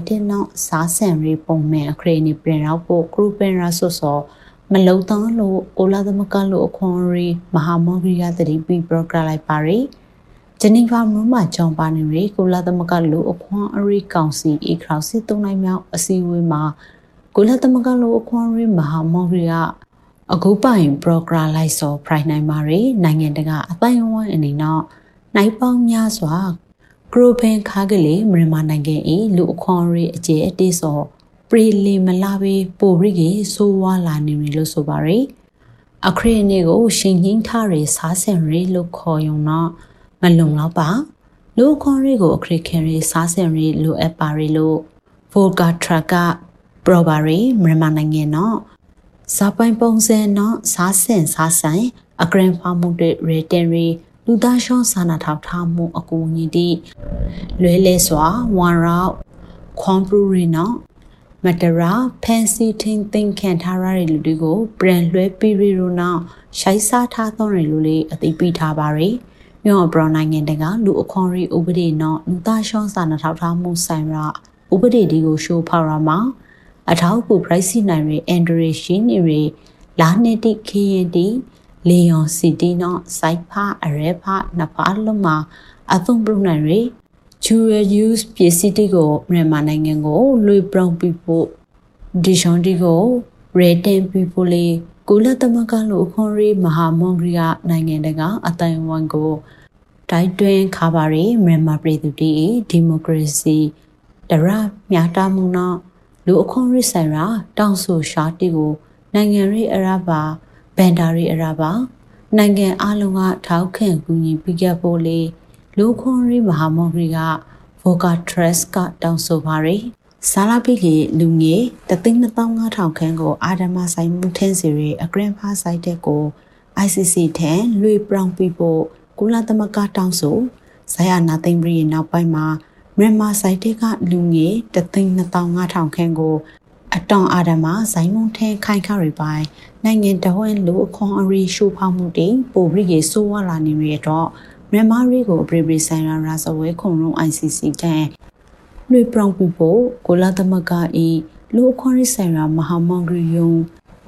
တဲ့နောက်စားဆန်ရေးပုံမှန်အခရေနေပြင်ရောက်ဖို့ကရုပင်ရာဆိုစောမလုံတောင်းလို့ကိုလာသမကလို့အခွန်ရီမဟာမောဂရီကတတိပီပရိုဂရလိုက်ပါရီဂျနီဗာမြို့မှာကြောင်းပါနေရီကိုလာသမကလို့အခွန်ရီကောင်စီအခရောက်စစ်သုံးနိုင်မြောက်အစည်းအဝေးမှာကိုလာသမကလို့အခွန်ရီမဟာမောဂရီကအခုပိုင်ပရိုဂရလိုက်စောဖရိုင်နိုင်ပါရီနိုင်ငံတကာအတိုင်းအဝိုင်းအနေနဲ့နိုင်ပေါင်းများစွာကရိုပင်ခါကလေးမြန်မာနိုင်ငံ၏လူအခွန်ရီအကျဲအတေးစောပရီလီမလာဘေပိုရီကဆိုးဝါလာနေပြီလို့ဆိုပါရီအခရီးနေကိုရှင်ငင်းထားရစားဆင်ရီလို့ခေါ်ရုံတော့မလုံတော့ပါလူအခွန်ရီကိုအခရီးခင်ရီစားဆင်ရီလိုအပ်ပါရီလို့ဖိုကာထရကပရိုဘာရီမြန်မာနိုင်ငံတော့ဇာပိုင်ပုံစံတော့စားဆင်အဂရန်ဖာမှုတွေရေတန်ရီလူသားရှောင်းစာနာထောက်ထားမှုအကူအညီတိလွဲလဲစွာဝမ်ရောက်ခွန်ပရူရီနော်မတရာဖန်စီထင်းသိမ့်ခံထားရတဲ့လူတွေကိုပရန်လွှဲပြီးရီရိုနောက်ရှိုက်စားထားသောတွေလူလေးအသိပေးထားပါရီမြော့ဘရနိုင်ငံတကာလူအခွန်ရီဥပဒေနော်လူသားရှောင်းစာနာထောက်ထားမှုဆိုင်ရာဥပဒေဒီကိုရှိုးဖောက်ရမှာအထောက်အကူ price နိုင်ရီအန်ဒရီရှင်ရီလာနေတိခရင်တီလေယွန်စီတီနော်စိုက်ဖာအရဲဖာနဖာလုံးမှာအသုံးပြုနိုင်ရီDual use ပစ္စည်းတွေကိုမြန်မာနိုင်ငံကိုလွေပြောင်းပြီးဖို့ဒီရှွန်တီကိုရေတင်ပြီးဖို့လေကုလသမဂ္ဂလိုအခွန်ရီမဟာမွန်ဂရီကနိုင်ငံတကာအတိုင်းအဝိုင်းကိုတိုက်တွန်းခါပါရီမြန်မာပြည်သူတီဒီမိုကရေစီတရမြတာမှုနော်လူအခွန်ရီဆိုင်ရာတောင်ဆိုရှာတီကိုနိုင်ငံရေးအရာပါဘန်ဒါရီအရာပါနိုင်ငံအလုံးကထောက်ခံကူညီပေးကြဖို့လေလူခွန်ရီမဟာမောဂရီကဗိုကာထရက်စ်ကတောင်းဆိုပါရီဆာလာပီကလူငယ်325,000ခန်းကိုအာဒမဆိုင်မှုထင်းစီရီအဂရန်ဖာဆိုင်တဲ့ကို ICC ထံလွေပြောင်းပြီးဖို့ကုလသမဂ္ဂတောင်းဆိုဇာယနာသိမ့်ပြီးနောက်ပိုင်းမှာမြန်မာဆိုင်တဲ့ကလူငယ်325,000ခန်းကိုအတောင်အာဒမဆိုင်မှုထင်းခိုင်ခရီပိုင်းနိုင်ငံတော်ဝန်လူအခွန်အရီရှိုးဖောက်မှုတွေပိုပြီးရေဆိုးဝါလာနေရတော့မြန်မာရီကိုပရိဆိုင်ရာရာဇဝဲခုံရုံး ICC တဲ့လွေပြောင်းပြီးဖို့ကိုလာသမဂ္ဂဤလူအခွန်ရီဆိုင်ရာမဟာမောင်ဂရီယုံ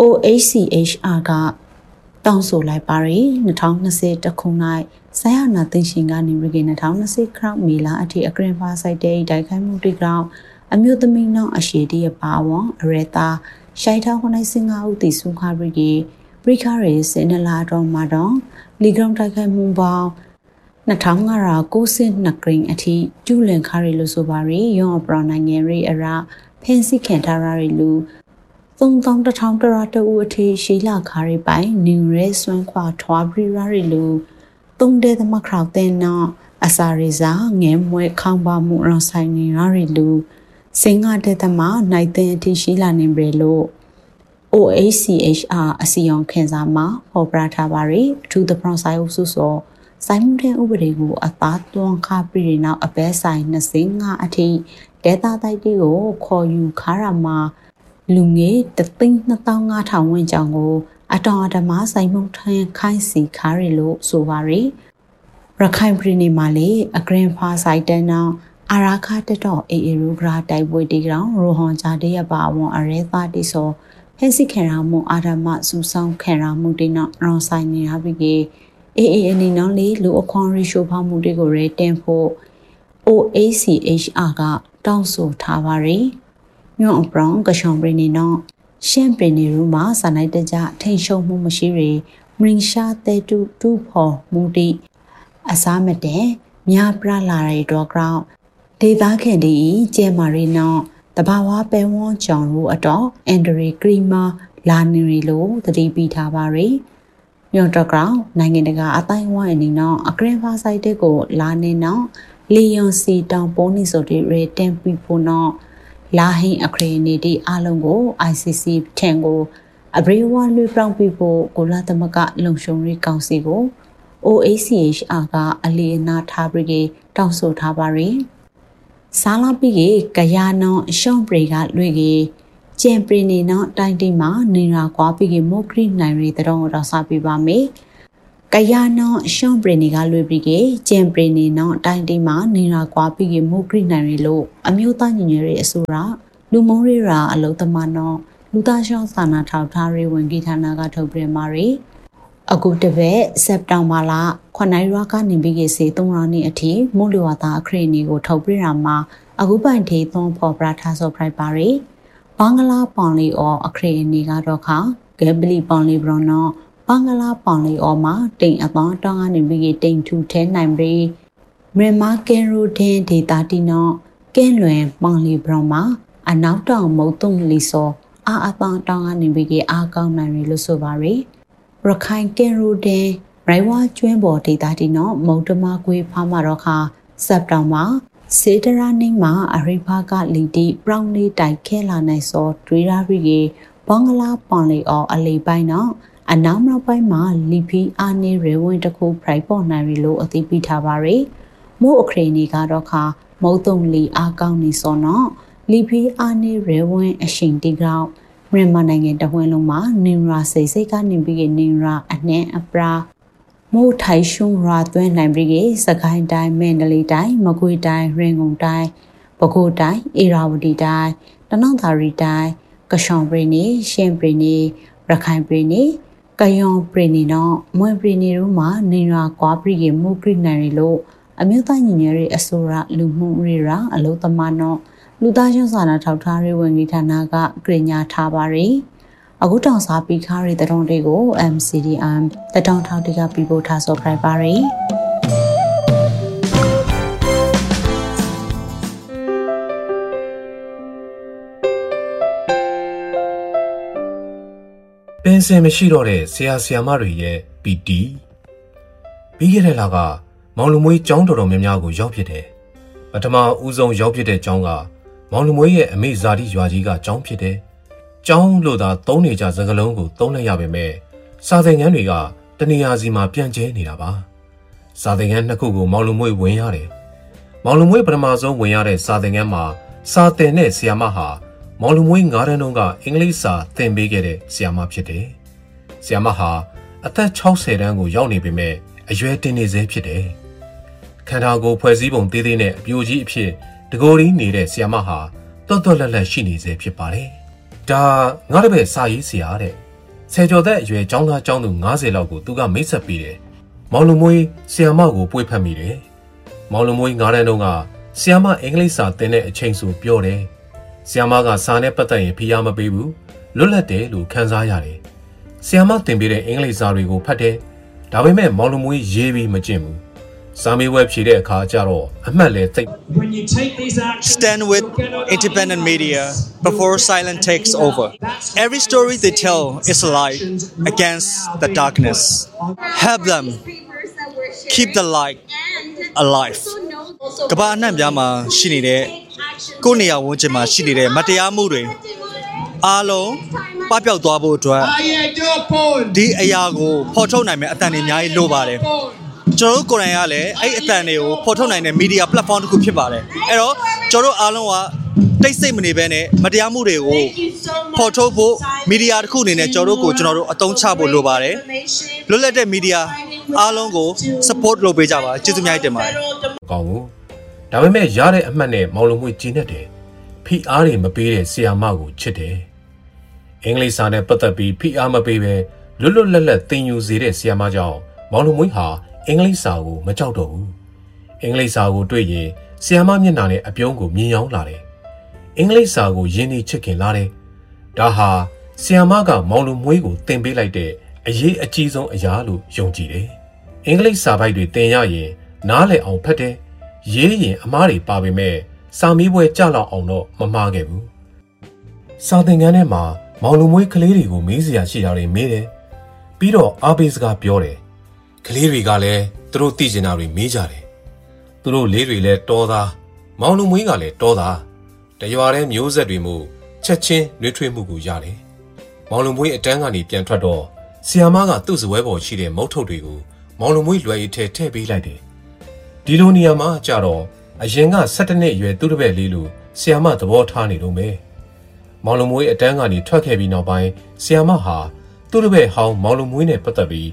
OHCHR ကတောင်းဆိုလိုက်ပါရီ2020တခု၌ဆရာနာသိရှင်ကနေပြည်2020ခရောက်မီလာအထိအဂရန်ဖာဆိုင်တဲ့တိုက်ခိုက်မှုတွေကြောင့်အမျိုးသမီးနောက်အရှိတီရပါဝံအရတာရှိုက်ထောင်းနိုင်စင်ငါဦးတီစုခါရီပရိခါရီစင်နလာတော်မှာတော့လီဂရမ်တိုက်ခိုက်မှုပေါင်း2592ဂရင်းအထိကျူးလွန်ခါရီလို့ဆိုပါရီရော့ပရနိုင်ငံရီအရာဖင်စီခင်ထားရရီလူ3100တရာတူအထိရှိလာခါရီပိုင်နယူရဲဆွမ်းခွာထွားပြီးရရီလူ3တဲ့သမခရောက်တဲ့နောက်အစာရီစာငဲမွဲခေါင်းပါမှုရဆိုင်နေရရီလူစင်ကာတဲ့သမနိုင်တဲ့အထိရှိလာနေပြီလို့ OHCHR အစီရင်ခံစာမှာဟောပြထားပါရီအထူးသဖြင့်ဆိုင်အုပ်စုစောဆိုင်မှုတဲ့ဥပဒေကိုအသားသွန်ခပြီးနောက်အပဲဆိုင်25အထိဒေတာတိုက်တီကိုခေါ်ယူခါရမှာလူငယ်325,000ဝန်းကျင်ကိုအတော်အဓမ္မဆိုင်မှုထမ်းခိုင်းစီခါရီလို့ဆိုပါရီရခိုင်ပြည်နယ်မှာလေအဂရန်ဖာဆိုင်တန်းနောက်အာရာခတတော်အေရူဂရာတိုက်ပွဲတီကောင်ရိုဟွန်ဂျာတရပါဝန်အရဲသားတိစောဖက်စီခံရမှုအာဓမ္မစူဆောင်ခံရမှုတွေနောက်ရောင်ဆိုင်နေရပြီးအေအနေနဲ့လေလူအခွန်ရီရှိုးဖောက်မှုတွေကိုရဲတင်ဖို့ OHCHR ကတောင်းဆိုထားပါရီမြို့အပရောင်ကရှောင်းပရင်းနေနော်ရှမ်ပရင်းနေရူမှာစာနိုင်တကြထိန်ရှုံမှုမရှိရီမရင်ရှာတဲတူဖော်မူတီအစားမတဲ့မြပရလာရီတော့ကောင်ဒေသခံဒီကျဲမာရီနော်တဘာဝပဲဝွန်ကြောင်ရူအတော့အန်ဒရီကရီမာလာနီရီလို့တတိပိထားပါရီညော့တော့ကောင်နိုင်ငံတကာအတိုင်းဝိုင်းအနေနဲ့အဂရန်ဖာဆိုင်တဲ့ကိုလာနေနော်လီယွန်စီတောင်ပိုးနေဆိုတဲ့ရေတန်ပီဖို့နော်လာဟင်းအခရီးနေဒီအလုံးကို ICC ထံကိုအဘရီဝါလွေပြောင်းပြီးဖို့ကိုလာသမကလုံရှုံရေးကောင်စီကို OHCHR ကအလီအနာထားပြီးတောင်းဆိုထားပါရီဆာလာပြီးကရနောရှောင်းပရီကလွေကြီးကျန်ပရီနေနော်တိုင်းတိမှာနေရာကွာပြီးမိုကရီနိုင်ရီတော်တော်စားပြပါမယ် Kayano Sean Breniga Lubrige, Jem Breni no Dindima, Nira Quapi, Mugri Narilo, Amuta Nuri Sura, Lumorira, Alotamano, Lutasha Sana Tautari, when Gitanaga Tobre Mari. A good debate, Septamala, Quanairaka Nibigi Setumrani ati, Muluata, Crani, or Tobri Rama, Aguba and Taton, Popratas or Pripari, Bangala Pony or a crane Nigadoka, Gabli Pony Brono, Bangala Pony or Ma, Ding about Tongan and Bigate to 10 Nambre, Rema Kenru 10 Tatino, Kenluen, Pony Broma, and now down Motum Liso, about Tongan and Bigate Akam Nari Lusovari. Rokai Kenrude, Raiwa Jumbo Tatino, Motomagui Pamaroka, Septama, Siderani Ma, Aripaka Lidi, Brownly Daikela Neso, Trira Rige, Bangala Pony or Ali Bino, and Namra by Ma, Lipi, Ani, Rewintaku, Pripo, Narilo, at the Pitabari, Mo Ukraini Gadoka, Motomli, Agani Sono, Lipi, Ani, Rewin, a shinty ground. Remanang the Wenoma, Nimra Seseka Nibi Nimra, Ane Abra, Mo Taishung Ratwen Librige, Sakai die, Mendali die, Magui die, Ringon die, Bogo die, Irawadi die, Danantari die, Kashon Brini, Shem Brini, Rakai Brini, Kayon Brini no, Mo Brini Ruma, Nira Quabri, Mugri Narilo, Amuta Niri Asura, Lumu Rira, Alotamano. Ludajan Sana Tautari when Gitanaga, Grinya Tabari. A good on Sapi carry the Rondego, MCDM, the downtown Diga people Tasso Pribari. Pense Meshirore, Sia Marie, BD. Bigelaga, Maulumui Jondoro Memiago Jopite. Atama Uzon Jopite Jonga. မောင်လူမွေးရဲ့အမေဇာတိရွာကြီးကကျောင်းဖြစ်တယ်။ကျောင်းလို့သာသုံးနေကြစကားလုံးကိုသုံးလိုက်ရပေမဲ့စာသင်ခန်းတွေကတနေရာစီမှာပြန့်ကျဲနေတာပါ။စာသင်ခန်းနှစ်ခုကိုမောင်လူမွေးဝင်ရတယ်။မောင်လူမွေးပထမဆုံးဝင်ရတဲ့စာသင်ခန်းမှာစာသင်တဲ့ဆရာမဟာမောင်လူမွေး9တန်းတုန်းကအင်္ဂလိပ်စာသင်ပေးခဲ့တဲ့ဆရာမဖြစ်တယ်။ဆရာမဟာအသက်60တန်းကိုရောက်နေပေမဲ့အရွယ်တင်နေသေးဖြစ်တယ်။ခန္ဓာကိုယ်ဖွဲ့စည်းပုံသေးသေးနဲ့အပြိုကြီးအဖြစ်တကိုယ်ရင်းနေတဲ့ဆီယာမဟာတွတ်တွတ်လက်လက်ရှိနေစေဖြစ်ပါတယ်။ဒါငါတပည့်စာရေးဆရာတဲ့ဆယ်ကျော်သက်အရွယ်ကျောင်းသားကျောင်းသူ90လောက်ကိုသူကမိတ်ဆက်ပေးတယ်။မောင်လူမွေးဆီယာမကိုပွေဖက်မိတယ်။မောင်လူမွေး9တန်းတုန်းကဆီယာမအင်္ဂလိပ်စာသင်တဲ့အချိန်ဆိုပြောတယ်။ဆီယာမကစာနဲ့ပတ်သက်ရင်ဖိအားမပေးဘူး။လွတ်လပ်တယ်လို့ခံစားရတယ်။ဆီယာမသင်ပေးတဲ့အင်္ဂလိပ်စာတွေကိုဖတ်တယ်။ဒါပေမဲ့မောင်လူမွေးရေးပြီးမကျင့်ဘူး။ Stand with independent media before silence takes over. Every story they tell is a light against the darkness. Help them keep the light alive. Kabana Yama Shinide, Konia Wujima Shinide, Matiamuri, Alo, Papio Dwabo, Di Ayago, Potoname Atani Lobare. ကျွန်တော်ကိုယ်တိုင်ကလည်းအဲ့အတန်တွေကိုဖော်ထုတ်နိုင်တဲ့ media platform တစ်ခုဖြစ်ပါတယ်အဲ့တော့ကျွန်တော်အားလုံးကတိတ်ဆိတ်မနေဘဲနဲ့မတရားမှုတွေကိုဖော်ထုတ်ဖို့ media တစ်ခုအနေနဲ့ကျွန်တော်တို့အသုံးချဖို့လိုပါတယ်လွတ်လပ်တဲ့ media အားလုံးကို support လုပ်ပေးကြပါကျေးဇူးများတင်ပါတယ်ကောင်းဘူးဒါပေမဲ့ရတဲ့အမှတ်နဲ့မောင်လုံးမွေးကျင်းတတ်တယ်ဖိအားတွေမပေးတဲ့ဆီယာမကိုချစ်တယ်အင်္ဂလိပ်စာနဲ့ပတ်သက်ပြီးဖိအားမပေးဘဲလွတ်လွတ်လပ်လပ်သင်ယူစေတဲ့ဆီယာမကြောင့်မောင်လုံးမွေးဟာအင်္ဂလိပ်စာကိုမကြောက်တော့ဘူးအင်္ဂလိပ်စာကိုတွေ့ရင်ဆီယာမမျက်နှာနဲ့အပြုံးကိုမြင်ရောင်းလာတယ်အင်္ဂလိပ်စာကိုရင်းနှီးချစ်ခင်လာတယ်ဒါဟာဆီယာမကမောင်လူမွေးကိုသင်ပေးလိုက်တဲ့အရေးအကြီးဆုံးအရာလို့ယုံကြည်တယ်အင်္ဂလိပ်စာပိုက်တွေသင်ရရင်နားလည်အောင်ဖတ်တယ်ရေးရင်အမားတွေပါပေမဲ့စာမီးပွဲကြလောက်အောင်တော့မမှားခဲ့ဘူးစာသင်ခန်းထဲမှာမောင်လူမွေးကလေးတွေကိုမေးစရာရှိတာတွေမေးတယ်ပြီးတော့အားပေးစကားပြောတယ်ကလေးတွေကလည်းသူတို့သိချင်တာတွေမေးကြတယ်သူတို့လေးတွေလည်းတောသားမောင်လူမွေးကလည်းတောသားတရွာတဲ့မျိုးဆက်တွေမို့ချက်ချင်းနှွေးထွေးမှုကိုရတယ်မောင်လူမွေးအတန်းကနေပြန်ထွက်တော့ဆီယာမကသူ့စပွဲပေါ်ရှိတဲ့မုတ်ထုတ်တွေကိုမောင်လူမွေးလွယ်ရီထဲထည့်ပေးလိုက်တယ်ဒီလိုနေရာမှာကြတော့အရင်က17နှစ်အရွယ်သူ့တပည့်လေးလိုဆီယာမသဘောထားနေတော့မယ်မောင်လူမွေးအတန်းကနေထွက်ခဲ့ပြီးနောက်ပိုင်းဆီယာမဟာသူ့တပည့်ဟောင်းမောင်လူမွေးနဲ့ပတ်သက်ပြီးတ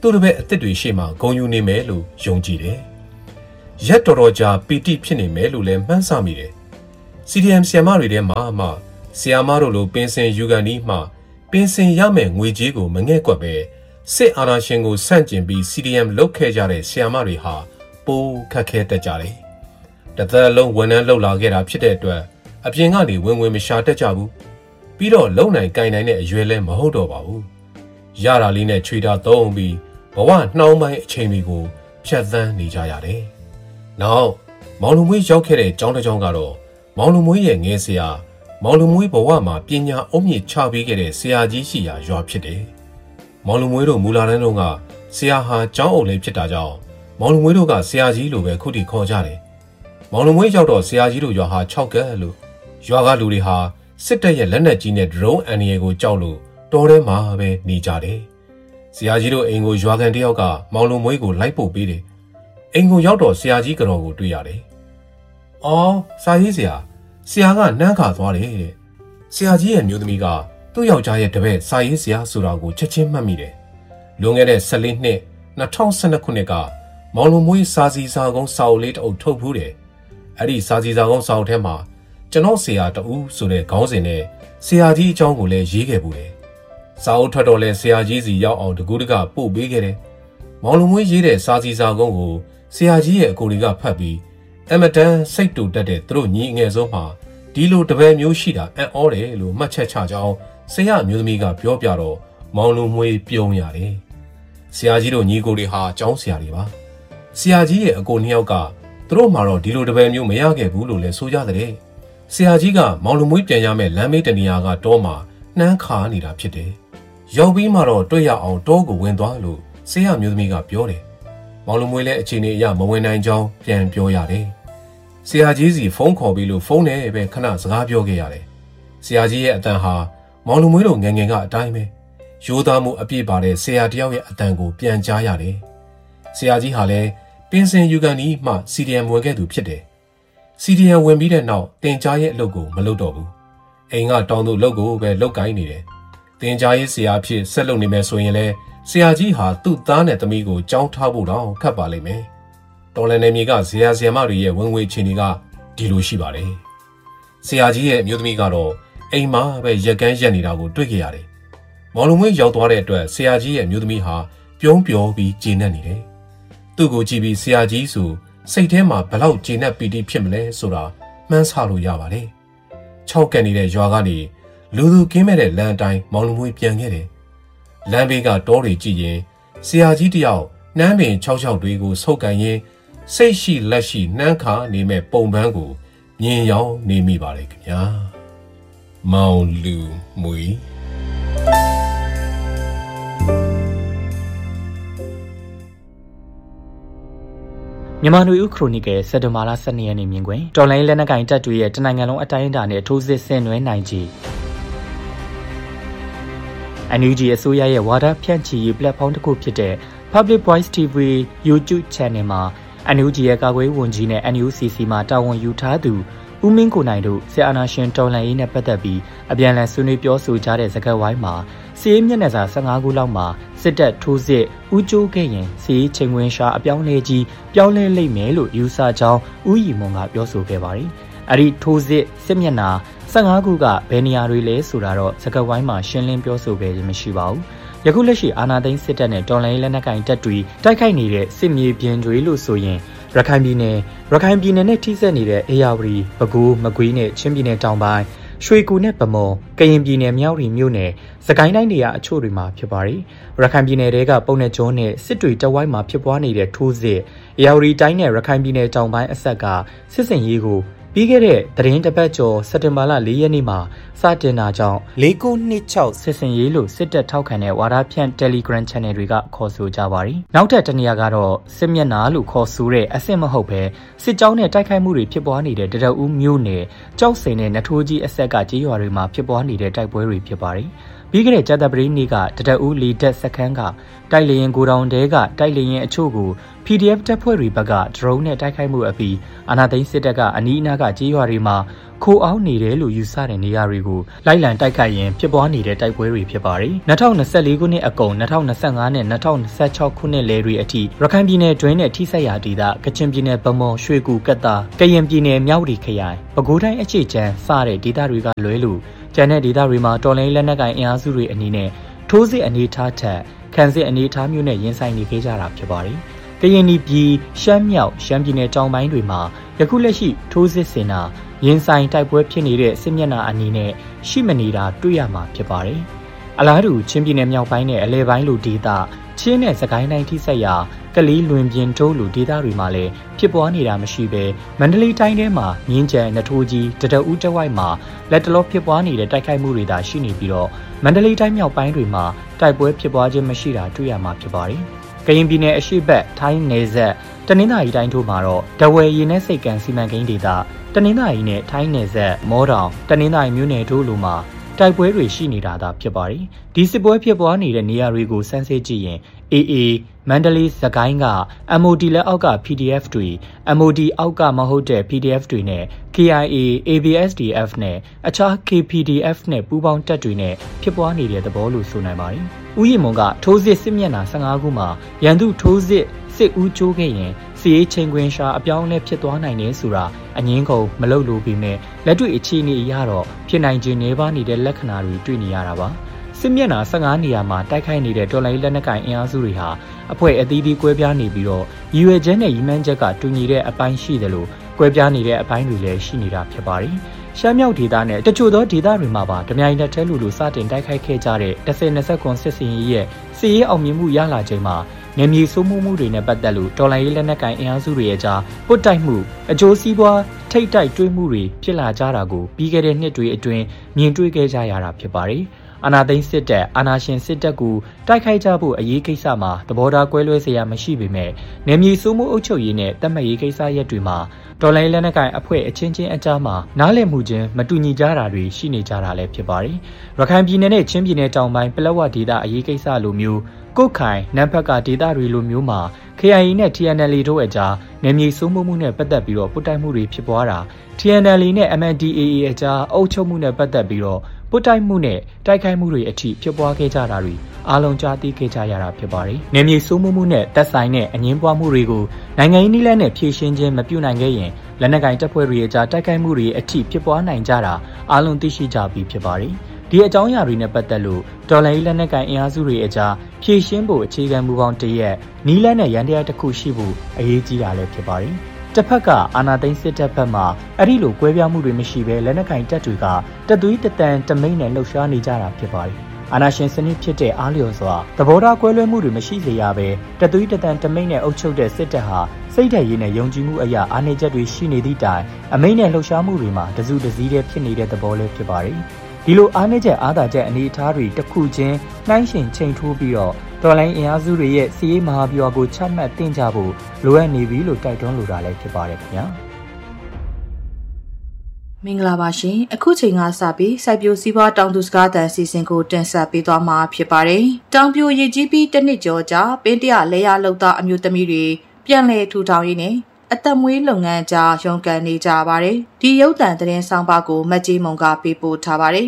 သူတို့ပဲအသက်တွေရှေ့မှာဂုံယူနေမယ်လို့ယုံကြည်တယ်။ရက်တော်ကြာပီတိဖြစ်နေမယ်လို့လည်းမှန်းဆမိတယ်။ CDM ဆီယမတွေထဲမှာဆီယမတို့လိုပင်စင်ယူကန်နီးမှပင်စင်ရမယ်ငွေကြေးကိုမငဲ့ကွက်ပဲစစ်အာဏာရှင်ကိုဆန့်ကျင်ပြီး CDM လုပ်ခဲ့ကြတဲ့ဆီယမတွေဟာပိုခက်ခဲတတ်ကြတယ်။တစ်သက်လုံးဝန်ထမ်းလုပ်လာခဲ့တာဖြစ်တဲ့အတွက်အပြင်ကနေဝင်မရှာတတ်ကြဘူး။ပြီးတော့လုံနိုင်ကိုင်နိုင်တဲ့အရွယ်လည်းမဟုတ်တော့ပါဘူး။ရတာလေးနဲ့ချွေတာသုံးပြီးဘဝနှောင်းပိုင်းအချိန်တွေကိုဖြတ်သန်းနေကြရတယ်။နောက်မောင်လူမွေးရောက်ခဲ့တဲ့ကျောင်းတစ်ကျောင်းကတော့မောင်လူမွေးရဲ့ငယ်ဆရာမောင်လူမွေးဘဝမှာပညာအုံမြင့်ချပေးခဲ့တဲ့ဆရာကြီးရှိရာရွာဖြစ်တယ်။မောင်လူမွေးတို့မူလာတန်းတို့ကဆရာဟာကျောင်းအုပ်လေးဖြစ်တာကြောင့်မောင်လူမွေးတို့ကဆရာကြီးလိုပဲခုထိခေါ်ကြတယ်။မောင်လူမွေးရောက်တော့ဆရာကြီးတို့ရွာဟာ6ကက်လို့ရွာကလူတွေဟာစစ်တပ်ရဲ့လက်နက်ကြီးနဲ့ဒရုန်းအန်ရီကိုကြောက်လို့တော်ထဲမှာပဲနေကြတယ်။ဆရာကြီးတို့အိမ်ကိုရွာကန်တယောက်ကမောင်လူမွေးကိုလိုက်ပို့ပေးတယ်။အိမ်ကိုရောက်တော့ဆရာကြီးကတော့ကိုတွေ့ရတယ်။အော်စာရေးဆရာကနှမ်းခါသွားတယ်တဲ့။ဆရာကြီးရဲ့မျိုးသမီးကသူ့ယောက်ျားရဲ့တပည့်စာရေးဆရာဆိုတာကိုချက်ချင်းမှတ်မိတယ်။လွန်ခဲ့တဲ့14နှစ်2012ခုနှစ်ကမောင်လူမွေးစာစီစာကုန်းစာအုပ်လေးတအုပ်ထုတ်ဖူးတယ်။အဲ့ဒီစာစီစာကုန်းစာအုပ်ထဲမှာကျွန်တော်ဆရာတဦးဆိုတဲ့ခေါင်းစဉ်နဲ့ဆရာကြီးအကြောင်းကိုလည်းရေးခဲ့ပူတယ်။စာအုပ်ထွက်တော့လဲဆရာကြီးစီရောက်အောင်တကူတကပို့ပေးခဲ့တယ်။မောင်လူမွေးရေးတဲ့စာစီစာကုန်းကိုဆရာကြီးရဲ့အကိုတွေကဖတ်ပြီးအမတန်စိတ်တူတက်တဲ့သူတို့ညီငယ်ဆုံးမှာဒီလိုတပည့်မျိုးရှိတာအံ့ဩတယ်လို့မှတ်ချက်ချကြောင်းဆရာမျိုးသမီးကပြောပြတော့မောင်လူမွေးပြုံးရတယ်။ဆရာကြီးတို့ညီကိုတွေဟာကျောင်းဆရာတွေပါ။ဆရာကြီးရဲ့အကိုနှစ်ယောက်ကသူတို့မှာတော့ဒီလိုတပည့်မျိုးမရခဲ့ဘူးလို့လည်းဆိုကြတဲ့။ဆရာကြီးကမောင်လူမွေးပြန်ရမယ့်လမ်းမေးတနေရာကတောမှာနှမ်းခါနေတာဖြစ်တယ်။ရောက်ပြီးမှတော့တွေ့ရအောင်တောကိုဝင်သွားလို့ဆရာမျိုးသမီးကပြောတယ်။မောင်လူမွေးလည်းအခြေအနေအရမဝင်နိုင်ကြောင်းပြန်ပြောရတယ်။ဆရာကြီးစီဖုန်းခေါ်ပြီးလို့ဖုန်းနဲ့ပဲခဏစကားပြောခဲ့ရတယ်။ဆရာကြီးရဲ့အတန်ဟာမောင်လူမွေးတို့ငယ်ငယ်ကအတိုင်းပဲရိုးသားမှုအပြည့်ပါတဲ့ဆရာတယောက်ရဲ့အတန်ကိုပြန်ကြားရတယ်။ဆရာကြီးဟာလည်းပင်စင်ယူကန်နီးမှ CDM ဝင်ခဲ့သူဖြစ်တယ်။ CDM ဝင်ပြီးတဲ့နောက်တင်ကြားရဲ့အလုပ်ကိုမလုပ်တော့ဘူး။အိမ်ကတောင်းသူလုပ်ကိုပဲလုပ်ကိုင်းနေတယ်။တင်ကြားရဲ့ဆရာဖြစ်ဆက်လုပ်နေမယ်ဆိုရင်လည်းဆရာကြီးဟာသူ့သားနဲ့သမီးကိုကြောင်းထားဖို့တော့ခက်ပါလိမ့်မယ်။တော်လန်နယ်မြေကဆရာမတွေရဲ့ဝင်ငွေချီနေကဒီလိုရှိပါတယ်။ဆရာကြီးရဲ့မျိုးသမီးကတော့အိမ်မှာပဲရက်ကန်းရက်နေတာကိုတွေ့ခဲ့ရတယ်။မောင်လူမွေးရောက်သွားတဲ့အတွက်ဆရာကြီးရဲ့မျိုးသမီးဟာပြုံးပျော်ပြီးကျေနပ်နေတယ်။သူ့ကိုကြည့်ပြီးဆရာကြီးဆိုစိတ်ထဲမှာဘလောက်ကျေနပ်ပီတိဖြစ်မလဲဆိုတာမှန်းဆလို့ရပါတယ်။6ကန်နေတဲ့ရွာကနေလူသူကင်းမဲ့တဲ့လမ်းအတိုင်းမောင်လူမွေးပြန်ခဲ့တယ်။လမ်းဘေးကတောတွေကြည့်ရင်ဆရာကြီးတယောက်နှမ်းပင်66တွေကိုဆုပ်ကန်ရင်းစိတ်ရှိလက်ရှိနှမ်းခါနေမဲ့ပုံပန်းကိုမြင်ရောနေမိပါလေခင်ဗျာ။မောင်လူမွေးမြန်မာနွေဦးခရိုနီကယ်စက်တဘာလ12ရက်နေ့မြင်ကွယ်တော်လိုင်းလက်နက်ကင်တပ်တွေရဲ့တနိုင်ငံလုံးအတိုင်းအတာနဲ့ထိုးစစ်ဆင်နွှဲနိုင်ကြီးNUG အစိုးရရဲ့ဝါဒဖြန့်ချီရေး platform တစ်ခုဖြစ်တဲ့ Public Voice TV YouTube Channel မှာ NUG ရဲ့ကာကွယ်ဝန်ကြီးနဲ့ NUCC မှာတာဝန်ယူထားသူဦးမင်းကိုနိုင်တို့စစ်အာဏာရှင်တော်လှန်ရေးနဲ့ပတ်သက်ပြီးအပြန်အလှန်ဆွေးနွေးပြောဆိုကြတဲ့စကားဝိုင်းမှာစီးရေးမျက်နှာစာ15ခုလောက်မှာစစ်တပ်ထိုးစစ်ဦးကျိုးခဲ့ရင်စီးရေးချိန်ခွင်ရှာအပြောင်းလဲကြီးပြောင်းလဲလိမ့်မယ်လို့ယူဆကြောင်းဦးရီမွန်ကပြောဆိုခဲ့ပါတယ်။အဲ့ဒီထိုးစစ်စစ်မျက်နှာ15ခုကဘယ်နေရာတွေလဲဆိုတာတော့စကားဝိုင်းမှာရှင်းလင်းပြောဆိုခဲ့ခြင်းမရှိပါဘူး။ယခုလက်ရှိအာဏာသိမ်းစစ်တပ်နဲ့တော်လှန်ရေးလက်နက်ကိုင်တပ်တွေတိုက်ခိုက်နေတဲ့စစ်မြေပြင်တွေလို့ဆိုရင်ရခိုင်ပြည်နယ်နဲ့ထိစပ်နေတဲ့အေရဝတီ၊ပဲခူး၊မကွေးနဲ့ချင်းပြည်နယ်တောင်ပိုင်းရွှေကူနဲ့ဗမော်၊ကရင်ပြည်နယ်မြောက်ရီမြို့နယ်စကိုင်းတိုင်းတွေကအချို့တွေမှာဖြစ်ပါတယ်။ရခိုင်ပြည်နယ်တွေကပုံနဲ့ကျွန်းနဲ့စစ်တွေတဝိုင်းမှာဖြစ်ပွားနေတဲ့ထိုးစစ်အေရဝတီတိုင်းနဲ့ရခိုင်ပြည်နယ်တောင်ပိုင်းအဆက်ကစစ်စင်ရေးကိုပြီးခဲ့တဲ့သတင်းတစ်ပတ်ကျော်စက်တင်ဘာလ4ရက်နေ့မှာစတင်တာကြောင့်4926စစ်စင်ရေးလို့စစ်တပ်ထောက်ခံတဲ့ဝါဒဖြန့် Telegram Channel တွေကခေါ်ဆိုကြပါတယ်။နောက်ထပ်တနေရာကတော့စစ်မျက်နှာလို့ခေါ်ဆိုတဲ့အဆင့်မဟုတ်ပဲစစ်ကြောင်းနဲ့တိုက်ခိုက်မှုတွေဖြစ်ပွားနေတဲ့တရဦးမြို့နယ်ကြောက်စိန်နဲ့နထိုးကြီးအဆက်ကကြေးရွာတွေမှာဖြစ်ပွားနေတဲ့တိုက်ပွဲတွေဖြစ်ပါတယ်။ပြီးခဲ့တဲ့ကြာသပတေးနေ့ကတတအူးလီတက်စခန်းကတိုက်လေရင်ကိုတောင်တဲကတိုက်လေရင်အချို့ကို PDF တပ်ဖွဲ့တွေဘက်က drone နဲ့တိုက်ခိုက်မှုအပြီးအာဏာသိမ်းစစ်တပ်ကအနီးအနားကကြေးရွာတွေမှာခိုအောင်းနေတယ်လို့ယူဆတဲ့နေရာတွေကိုလိုက်လံတိုက်ခိုက်ရင်ဖြစ်ပွားနေတဲ့တိုက်ပွဲတွေဖြစ်ပါတယ်။2024ခုနှစ်အကုန်2025နဲ့2026ခုနှစ်လယ်တွေအထိရခိုင်ပြည်နယ်တွင်းနဲ့ထိစပ်ရာဒေသကချင်ပြည်နယ်ဗမော်ရွှေကူကတ်တာကရင်ပြည်နယ်မြောက်ဒီခရိုင်ပဲခူးတိုင်းအခြေချမ်းစတဲ့ဒေသတွေကလွဲလို့ကျန်တဲ့ဒေသတွေမှာတော်လိုင်းလက်နက်ကိုင်အင်အားစုတွေအနေနဲ့ထိုးစစ်အနေထားထက်ခံစစ်အနေထားမျိုးနဲ့ရင်ဆိုင်နေခဲ့ကြတာဖြစ်ပါတယ်။ကရင်ပြည်ရှမ်းမြောက်ရှမ်းပြည်နယ်တောင်ပိုင်းတွေမှာယခုလက်ရှိထိုးစစ်ဆင်တာရင်ဆိုင်တိုက်ပွဲဖြစ်နေတဲ့စစ်မျက်နှာအနေနဲ့ရှိမနေတာတွေ့ရမှာဖြစ်ပါတယ်။အလားတူချင်းပြည်နယ်မြောက်ပိုင်းနဲ့အလဲပိုင်းလိုဒေသချင်းနဲ့စကိုင်းတိုင်းထိစပ်ရာကလေးလွင်ပြင်တိုးလိုဒေသတွေမှာလည်းဖြစ်ပွားနေတာမရှိဘဲမန္တလေးတိုင်းထဲမှာမြင်းကြံနထိုးကြီးတတအူးတဝိုက်မှာလက်တလောဖြစ်ပွားနေတဲ့တိုက်ခိုက်မှုတွေသာရှိနေပြီးတော့မန္တလေးတိုင်းမြောက်ပိုင်းတွေမှာတိုက်ပွဲဖြစ်ပွားခြင်းမရှိတာတွေ့ရမှာဖြစ်ပါတယ်။ကရင်ပြည်နယ်အရှေ့ဘက်ထိုင်းနယ်စပ်တနင်္သာရီတိုင်းတို့မှာတော့တဝယ်ရင်းနဲ့စိတ်ကန်စီမံကိန်းဒေသတနင်္သာရီနဲ့ထိုင်းနယ်စပ်မောတောင်တနင်္သာရီမြို့နယ်တို့လိုမှာတိုက်ပွဲတွေရှိနေတာသာဖြစ်ပါတယ်။ဒီစစ်ပွဲဖြစ်ပွားနေတဲ့နေရာတွေကိုစမ်းစစ်ကြည့်ရင် AA မန္တလေးစကိုင်းက MOD လက်အောက်က PDF တွေ MOD အောက်ကမဟုတ်တဲ့ PDF တွေနဲ့ KIA ABSDF နဲ့အခြား KPDF နဲ့ပူးပေါင်းတပ်တွေနဲ့ဖြစ်ပွားနေတဲ့သဘောလို့ဆိုနိုင်ပါတယ်။ဦးရီမွန်ကထိုးစစ်စစ်မျက်နှာ15ခုမှာရန်သူထိုးစစ်စစ်ဦးကျိုးခဲ့ရင်စီရေးချိန်ခွင်ရှာအပြောင်းလဲဖြစ်သွားနိုင်တယ်ဆိုတာအငင်းကုန်မလုပ်လို့ပြီးမဲ့လက်တွေ့အခြေအနေအရတော့ဖြစ်နိုင်ခြင်းနေပါနေတဲ့လက္ခဏာတွေတွေ့နေရတာပါစစ်မျက်နှာ15နေရာမှာတိုက်ခိုက်နေတဲ့တော်လိုင်းလက်နက်ကိုင်အင်အားစုတွေဟာအဖွဲ့အသီးသီးကွဲပြားနေပြီးတော့ရည်ရွယ်ချက်နဲ့ရည်မှန်းချက်ကတူညီတဲ့အပိုင်းရှိတယ်လို့ကွဲပြားနေတဲ့အပိုင်းတွေလည်းရှိနေတာဖြစ်ပါတယ်ရှမ်းမြောက်ဒေသနဲ့တချို့သောဒေသတွေမှာပါဓမြိုင်နဲ့ထဲလူစတင်တိုက်ခိုက်ခဲ့ကြတဲ့10-20စစ်စင်ရေးရဲ့စီရေးအောင်မြင်မှုရလာချိန်မှာနေမြေစိုးမှုတွေနဲ့ပတ်သက်လို့တော်လိုင်းရေးလက်နက်ကိုင်အင်အားစုတွေရဲ့ကြားပုတ်တိုက်မှုအကျိုးစီးပွားထိတ်တိုက်တွေးမှုတွေဖြစ်လာကြတာကိုပြီးခဲ့တဲ့နှစ်တွေအတွင်းမြင်တွေ့ခဲ့ကြရတာဖြစ်ပါတယ်အာဏာသိမ်းစစ်တပ်အာဏာရှင်စစ်တပ်ကိုတိုက်ခိုက်ကြဖို့အရေးကိစ္စမှာသဘောထားကွဲလွဲစရာမရှိပေမဲ့နေမြေစိုးမှုအုပ်ချုပ်ရေးနဲ့တတ်မှတ်ရေးကိစ္စရပ်တွေမှာတော်လိုင်းလက်နက်ကိုင်အဖွဲ့အချင်းချင်းအကြားမှာနားလည်မှုချင်းမတူညီကြတာတွေရှိနေကြတာလည်းဖြစ်ပါတယ်ရခိုင်ပြည်နယ်နဲ့ချင်းပြည်နယ်တောင်ပိုင်းပလက်ဝဒေသအရေးကိစ္စလိုမျိုးကုတ်ခိုင်နမ်ဖက်ကဒေသတွေလိုမျိုးမှာ KIA နဲ့ TNL တို့အကြားနေမြေစိုးမှုနဲ့ပတ်သက်ပြီးတော့ပုတ်တိုက်မှုတွေဖြစ်ပွားတာ TNL နဲ့ MNDAA အကြားအုပ်ချုပ်မှုနဲ့ပတ်သက်ပြီးတော့ပုတ်တိုက်မှုနဲ့တိုက်ခိုက်မှုတွေအထိဖြစ်ပွားခဲ့ကြတာတွေအားလုံးကြားသိခဲ့ကြရတာဖြစ်ပါတယ်။နေမြေစိုးမှုနဲ့သက်ဆိုင်တဲ့အငင်းပွားမှုတွေကိုနိုင်ငံရေးနည်းလမ်းနဲ့ဖြေရှင်းခြင်းမပြုနိုင်ခဲ့ရင်လက်နက်ကိုင်တပ်ဖွဲ့တွေအကြားတိုက်ခိုက်မှုတွေအထိဖြစ်ပွားနိုင်ကြတာအားလုံးသိရှိကြပြီးဖြစ်ပါတယ်။ဒီအကြောင်းအရာတွေနဲ့ပတ်သက်လို့တော်လိုင်းလက်နက်ကိုင်အင်အားစုတွေအကြားဖြေရှင်းဖို့အခြေခံမူပေါင်းတရက်နီးလန်းနဲ့ရန်တရားတစ်ခုရှိဖို့အရေးကြီးတာလည်းဖြစ်ပါတယ်။တစ်ဖက်ကအာဏာသိမ်းစစ်တပ်ဘက်မှအဲ့ဒီလိုကွဲပြားမှုတွေမရှိဘဲလက်နက်ကင်တပ်တွေကတသွေးတတန်တမိန်နဲ့လှုပ်ရှားနေကြတာဖြစ်ပါတယ်။အာဏာရှင်စနစ်ဖြစ်တဲ့အားလျော်စွာသဘောထားကွဲလွဲမှုတွေမရှိစေရဘဲတသွေးတတန်တမိန်နဲ့အုပ်ချုပ်တဲ့စစ်တပ်ဟာစိတ်ဓာတ်ရည်နဲ့ယုံကြည်မှုအရာအားနည်းချက်တွေရှိနေသည့်တိုင်အမိန်နဲ့လှုပ်ရှားမှုတွေမှာတစုတစည်းတည်းဖြစ်နေတဲ့သဘောလေးဖြစ်ပါတယ်။ဒီလိုအားနည်းချက်အားသာချက်အနေအထားတွေတစ်ခုချင်းနှိုင်းယှဉ်ချိန်ထိုးပြီးတော့တော်လိုင်းအင်အားစုတွေရဲ့စီးရေးမဟာဗျူဟာကိုချမှတ်တင်ကြဖို့လိုအပ်နေပြီလို့တိုက်တွန်းလိုတာလည်းဖြစ်ပါတယ်ခင်ဗျာမင်္ဂလာပါရှင်အခုချိန်ကစပြီးစိုက်ပျိုးစည်းပွားတောင်သူစကားသံစီစဉ်ကိုတင်ဆက်ပေးသွားမှာဖြစ်ပါတယ်တောင်ပြိုရည်ကြီးပြီးတစ်နှစ်ကျော်ကြာပင်းတရလဲရလောက်သားအမျိုးသမီးတွေပြန်လည်ထူထောင်ရင်းနဲ့အသက်မွေးလုပ်ငန်းကြားရုန်းကန်နေကြပါတယ်ဒီရုပ်သံသတင်းဆောင်ပါကိုမတ်ကြီးမုံကပေးပို့ထားပါတယ်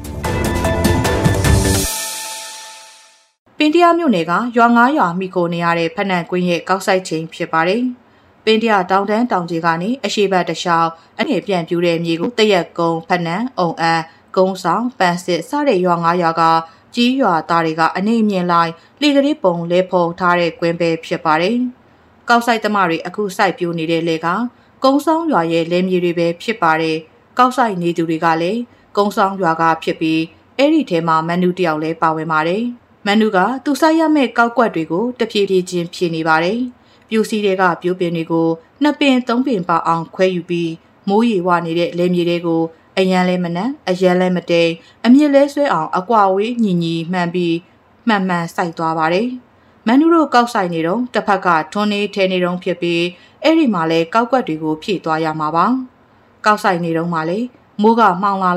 ပင်တရမြို့နယ်ကရွာ9ရွာမိကိုနေရတဲ့ဖက်နံကွင်းရဲ့ကောက်ဆိုင်ချိန်ဖြစ်ပါတယ်။ပင်တရတောင်တန်းတောင်ကြီးကနေအရှိဘတ်တလျှောက်အငယ်ပြန်ပြူတဲ့မြေကိုတရက်ကုန်းဖက်နံအုံအန်းကုန်းဆောင်ပန်းစစ်စတဲ့ရွာ9ရွာကကြီးရွာသားတွေကအနေမြင်လိုက်လေကလေးပုံလဲဖုံထားတဲ့ကွင်းပဲဖြစ်ပါတယ်။ကောက်ဆိုင်သမားတွေအခုစိုက်ပြိုနေတဲ့လေကကုန်းဆောင်ရွာရဲ့လဲမြေတွေပဲဖြစ်ပါတယ်။ကောက်ဆိုင်နေသူတွေကလည်းကုန်းဆောင်ရွာကဖြစ်ပြီးအဲ့ဒီထဲမှာမန်နူတယောက်လည်းပါဝင်ပါတယ်။မန်နူကသူစိုက်ရမယ့်ကောက်ကွက်တွေကိုတဖြည်းဖြည်းချင်းဖြည့်နေပါတယ်။ပြူစီတွေကပြိုးပင်တွေကို2ပင်3ပင်ပါအောင်ခွဲယူပြီးမိုးရေဝနေတဲ့လေမြေတွေကိုအရန်လဲမနက်အရန်လဲမတိန်အမြင့်လဲဆွဲအောင်အကွာဝေးညီညီမှန်ပြီးမှန်မှန်စိုက်သွားပါတယ်။မန်နူတို့ကောက်ဆိုင်နေတော့တစ်ဖက်ကထွန်းနေထဲနေတော့ဖြစ်ပြီးအဲ့ဒီမှာလဲကောက်ကွက်တွေကိုဖြည့်သွားရမှာပါ။ကောက်ဆိုင်နေတော့မှလဲမိုးကမှောင်လာလိုက်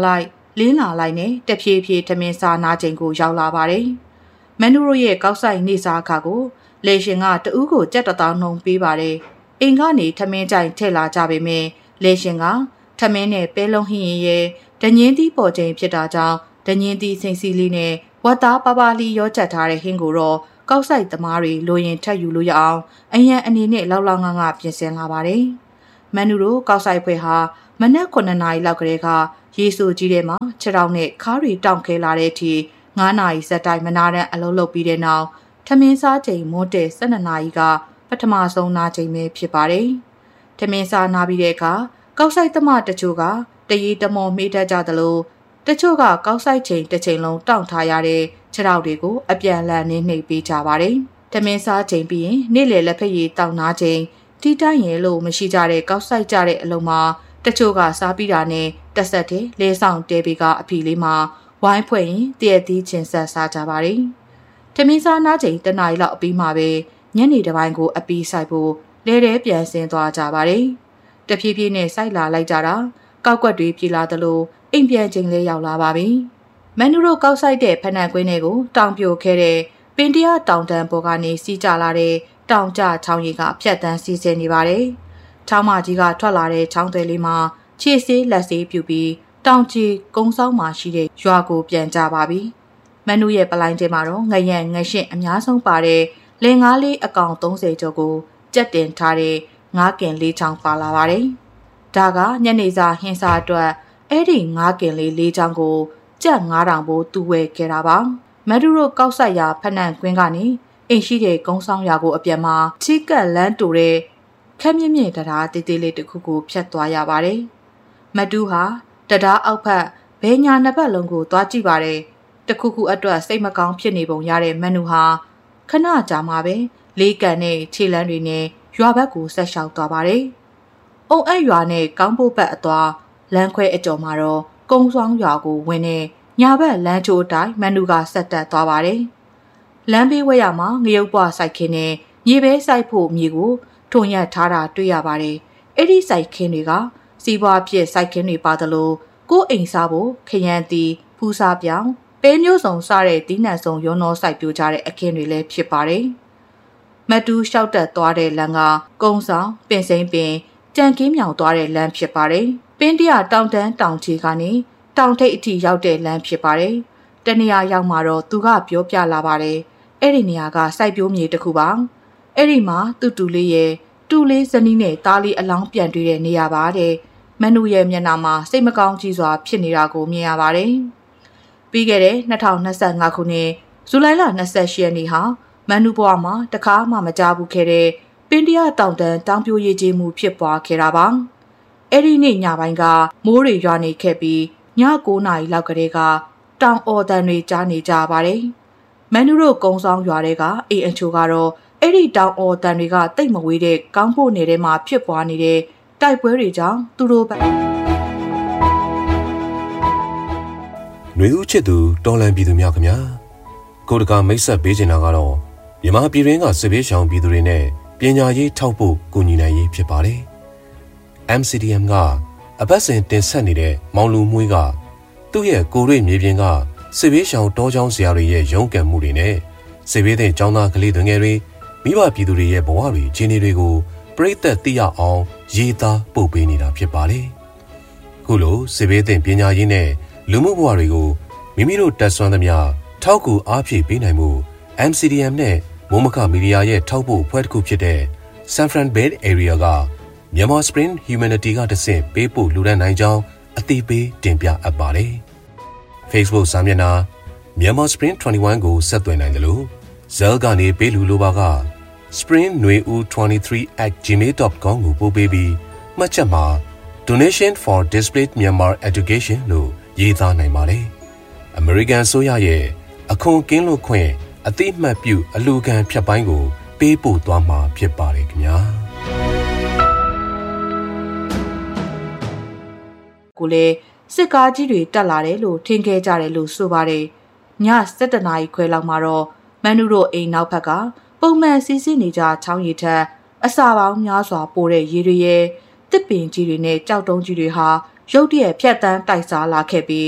လင်းလာလိုက်နဲ့တဖြည်းဖြည်းထမင်းစားနာချိန်ကိုရောက်လာပါတယ်။မန်နူတို့ရဲ့ကောက်ဆိုင်နေစားအခါကိုလေရှင်ကတဦးကိုကြက်တောင်းနှုံပေးပါတယ်။အိမ်ကနေထမင်းကြိုင်ထည့်လာကြပေမဲ့လေရှင်ကထမင်းနဲ့ပဲလုံးဟင်းရင်ရဲ့ဒညင်းသီးပေါ်ချိန်ဖြစ်တာကြောင့်ဒညင်းသီးစိမ့်စီလေးနဲ့ဝတ်သားပါပါလီရောချက်ထားတဲ့ဟင်းကိုတော့ကောက်ဆိုင်သမားတွေလိုရင်ထပ်ယူလို့ရအောင်အရန်အနေနဲ့လောက်လောက်ငါငါပြင်ဆင်လာပါတယ်။မန်နူတို့ကောက်ဆိုင်ဖွဲ့ဟာမနက်9နာရီလောက်ကလေးကရေဆိုကြီးထဲမှာခြေထောက်နဲ့ခါးတွေတောင့်ခဲလာတဲ့အထိ9နာရီစက်တိုင်းမနာတဲ့အလုပ်လုပ်ပြီးတဲ့နောက်ထမင်းစားချိန်မွန်းတဲ့12နာရီကပထမဆုံးနာချိန်ပဲဖြစ်ပါတယ်။ထမင်းစားနာပြီးတဲ့အခါကောက်ဆိုင်သမားတချို့ကတရီတမော်မေးတတ်ကြသလိုတချို့ကကောက်ဆိုင်ချိန်တစ်ချိန်လုံးတောင့်ထားရတဲ့ခြေထောက်တွေကိုအပြန်လန်နဲ့နှိပ်ပေးကြပါတယ်။ထမင်းစားချိန်ပြီးရင်နေ့လယ်လက်ဖက်ရည်တောင့်နာချိန်တီးတိုင်းရဲလို့မရှိကြတဲ့ကောက်ဆိုင်ကြတဲ့အလုံးမှာတချို့ကစားပြီးတာနဲ့တက်ဆက်တဲ့လဲဆောင်တဲပေကအဖီလေးမှာဝိုင်းဖွဲ့ရင်တည့်သီးချင်းဆက်စားကြပါတယ်။ထမင်းစားနာချိန်တနားရီလောက်အပြီးမှာပဲညနေတစ်ပိုင်းကိုအပီးဆိုင်ဖို့လဲတဲပြန်ဆင်းသွားကြပါတယ်။တဖြည်းဖြည်းနဲ့စိုက်လာလိုက်ကြတာကောက်ကွက်တွေပြေလာသလိုအိမ်ပြန်ချိန်လေးရောက်လာပါပြီ။မန်နူတို့ကောက်ဆိုင်တဲ့ဖနက်ကွင်းတွေကိုတောင်ပြိုခဲ့တဲ့ပင်တရတောင်တန်းပေါ်ကနေစီးကြလာတဲ့တောင်ကျချောင်းရီကဖြတ်တန်းစီးဆင်းနေပါတယ်။ချောင်းမကြီးကထွက်လာတဲ့ချောင်းသွဲလေးမှာခြေဆေးလက်ဆေးပြုပြီးတောင်ကြီးကုန်းဆောင်မှာရှိတဲ့ရွာကိုပြန်ကြပါပြီ။မန်နူရဲ့ပလိုင်းထဲမှာတော့ငရက်ငရှင်းအများဆုံးပါတဲ့လင်ငါးလေးအကောင်30ကျော်ကိုကြက်တင်ထားတဲ့ငါးကင်လေးချောင်းပါလာပါတယ်။ဒါကညနေစာဟင်းစာအတွက်အဲ့ဒီငါးကင်လေးလေးချောင်းကိုကြက်9000ဘိုးတူဝဲခဲ့တာပါ။မန်နူတို့ကောက်ဆိုင်ရာဖနန့်ကွင်းကနေအိမ်ရှိတဲ့ကုန်းဆောင်ရွာကိုအပြန်မှာချီကက်လန်းတူတဲ့ခက်မြင့်မြင့်တရားတေးသေးလေးတစ်ခုကိုဖြတ်သွားရပါတယ်။မတူဟာတရားအောက်ဖက်ဘဲညာနှစ်ဖက်လုံးကိုသွားကြည့်ပါတယ်။တခုခုအတွက်စိတ်မကောင်းဖြစ်နေပုံရတဲ့မန်နူဟာခဏကြာမှပဲလေးကန်နဲ့ခြေလန်းတွေနဲ့ရွာဘက်ကိုဆက်လျှောက်သွားပါတယ်။အုံအပ်ရွာနဲ့ကောင်းဖို့ဘက်အသွားလမ်းခွဲအကျော်မှာတော့ကုန်းဆောင်ရွာကိုဝင်နေညာဘက်လမ်းချိုးတိုင်းမန်နူကဆက်တက်သွားပါတယ်။လမ်းဘေးဝဲရမှာငရုတ်ပွားစိုက်ခင်းနဲ့မြေပဲစိုက်ဖို့မြေကိုထုံရက်ထားတာတွေ့ရပါတယ်။အဲ့ဒီစိုက်ခင်းတွေကစီးပွားဖြစ်စိုက်ခင်းတွေပါသလိုကိုယ်အိမ်စားဖို့ခရမ်းတီဖူးစားပြောင်းပဲမျိုးစုံစားတဲ့တီးနှံစုံရုံတော်စိုက်ပြိုကြတဲ့အခင်းတွေလည်းဖြစ်ပါတယ်။မတူးလျှောက်တက်သွားတဲ့လမ်းကကုန်းဆောင်ပင်စိမ့်ပင်ကြံကင်းမြောင်သွားတဲ့လမ်းဖြစ်ပါတယ်။ပင်းတရတောင်တန်းတောင်ချီကနေတောင်ထိပ်အထိရောက်တဲ့လမ်းဖြစ်ပါတယ်။တနေရာရောက်မှာတော့သူကပြောပြလာပါတယ်။အဲ့ဒီနေရာကစိုက်ပျိုးမြေတစ်ခုပါ။အဲ့ဒီမှာတူလေးရဲ့တူလေးဇနီးနဲ့သားလေးအလောင်းပြန်တွေ့တဲ့နေရာပါတဲ့။မန်နူရဲ့မျက်နှာမှာစိတ်မကောင်းကြီးစွာဖြစ်နေတာကိုမြင်ရပါတယ်။ပြီးခဲ့တဲ့2025ခုနှစ်ဇူလိုင်လ28ရက်နေ့ဟာမန်နူဘွားမှာတခါမှမကြားဘူးခဲ့တဲ့ပင်တရတောင်တန်းတောင်ပြိုရည်ကြီးမှုဖြစ်ပွားခဲ့တာပါ။အဲ့ဒီနေ့ညပိုင်းကမိုးတွေရွာနေခဲ့ပြီးည9နာရီလောက်ကလေးကတောင်အော်တန်တွေကြားနေကြပါတယ်။မန်နူတို့ကုန်းဆောင်ရွာတွေကအိမ်အချို့ကတော့အဲ့ဒီတောင်အော်တန်တွေကတိတ်မဝေးတဲ့ကောင်းဖို့နယ်ထဲမှာဖြစ်ပွားနေတဲ့တိုက်ပွဲတွေကြောင့်သူတို့ပဲຫນွေဦးချစ်သူတော်လန်ပြည်သူများခင်ဗျာကိုတကာမိတ်ဆက်ပေးချင်တာကတော့မြန်မာပြည်ရင်းကစစ်ဘေးရှောင်ပြည်သူတွေနဲ့ပညာရေးထောက်ဖို့ကူညီနိုင်ရေးဖြစ်ပါတယ် MCDM ကအပတ်စဉ်တင်ဆက်နေတဲ့မောင်လူမွေးကသူ့ရဲ့ကိုရိမြေပြင်ကစစ်ဘေးရှောင်တောကျောင်းဆရာတွေရဲ့ရုန်းကန်မှုတွေနဲ့စစ်ဘေးတဲ့ကျောင်းသားကလေးတွေငယ်တွေမိဘပြည်သူတွေရဲ့ဘဝတွေအခြေအနေတွေကိုပြည့်သက်သိရအောင်ရေးသားပို့ပေးနေတာဖြစ်ပါတယ်ခုလိုစစ်ဘေးတဲ့ပညာရေးနဲ့လူမှုဘဝတွေကိုမိမိတို့တက်ဆွမ်းသမျှထောက်ကူအားဖြည့်ပေးနိုင်မှု MCDM နဲ့မိုးမခမီဒီယာရဲ့ထောက်ပို့ဖွဲ့တစ်ခုဖြစ်တဲ့ San Fran Bay Area ကMyanmar Spring Humanity ကတဆင့်ပေးပို့လူဒန်းနိုင်ကြောင်းအသိပေးတင်ပြအပ်ပါတယ်။ Facebook စာမျက်နှာ Myanmar Spring 21ကိုဆက်သွယ်နိုင်တယ်လို့ Zelle ကနေပေးလူလိုပါက spring23@gmail.com ကိုပို့ပေးပြီးမှတ်ချက်မှာ Donation for Displaced Myanmar Education လို့ရေးသားနိုင်ပါတယ်။ American ဆိုရရဲ့အခွန်ကင်းလွတ်ခွင့်အသိမှတ်ပြုအလှူခံဖြတ်ပိုင်းကိုပေးပို့သွားမှာဖြစ်ပါတယ်ခင်ဗျာကိုလေစစ်ကားကြီးတွေတက်လာတယ်လို့ထင်ခဲ့ကြတယ်လို့ဆိုပါတယ်ည7:00နာရီခွဲလောက်မှာတော့မန်နူတို့အိမ်နောက်ဘက်ကပုံမှန်စီးဆင်းနေကြချောင်းရည်ထက်အစာပေါင်းများစွာပိုတဲ့ရေတွေရဲ့တစ်ပင်ကြီးတွေနဲ့ကြောက်တုံးကြီးတွေဟာရုတ်တရက်ဖြတ်တန်းတိုက်စားလာခဲ့ပြီး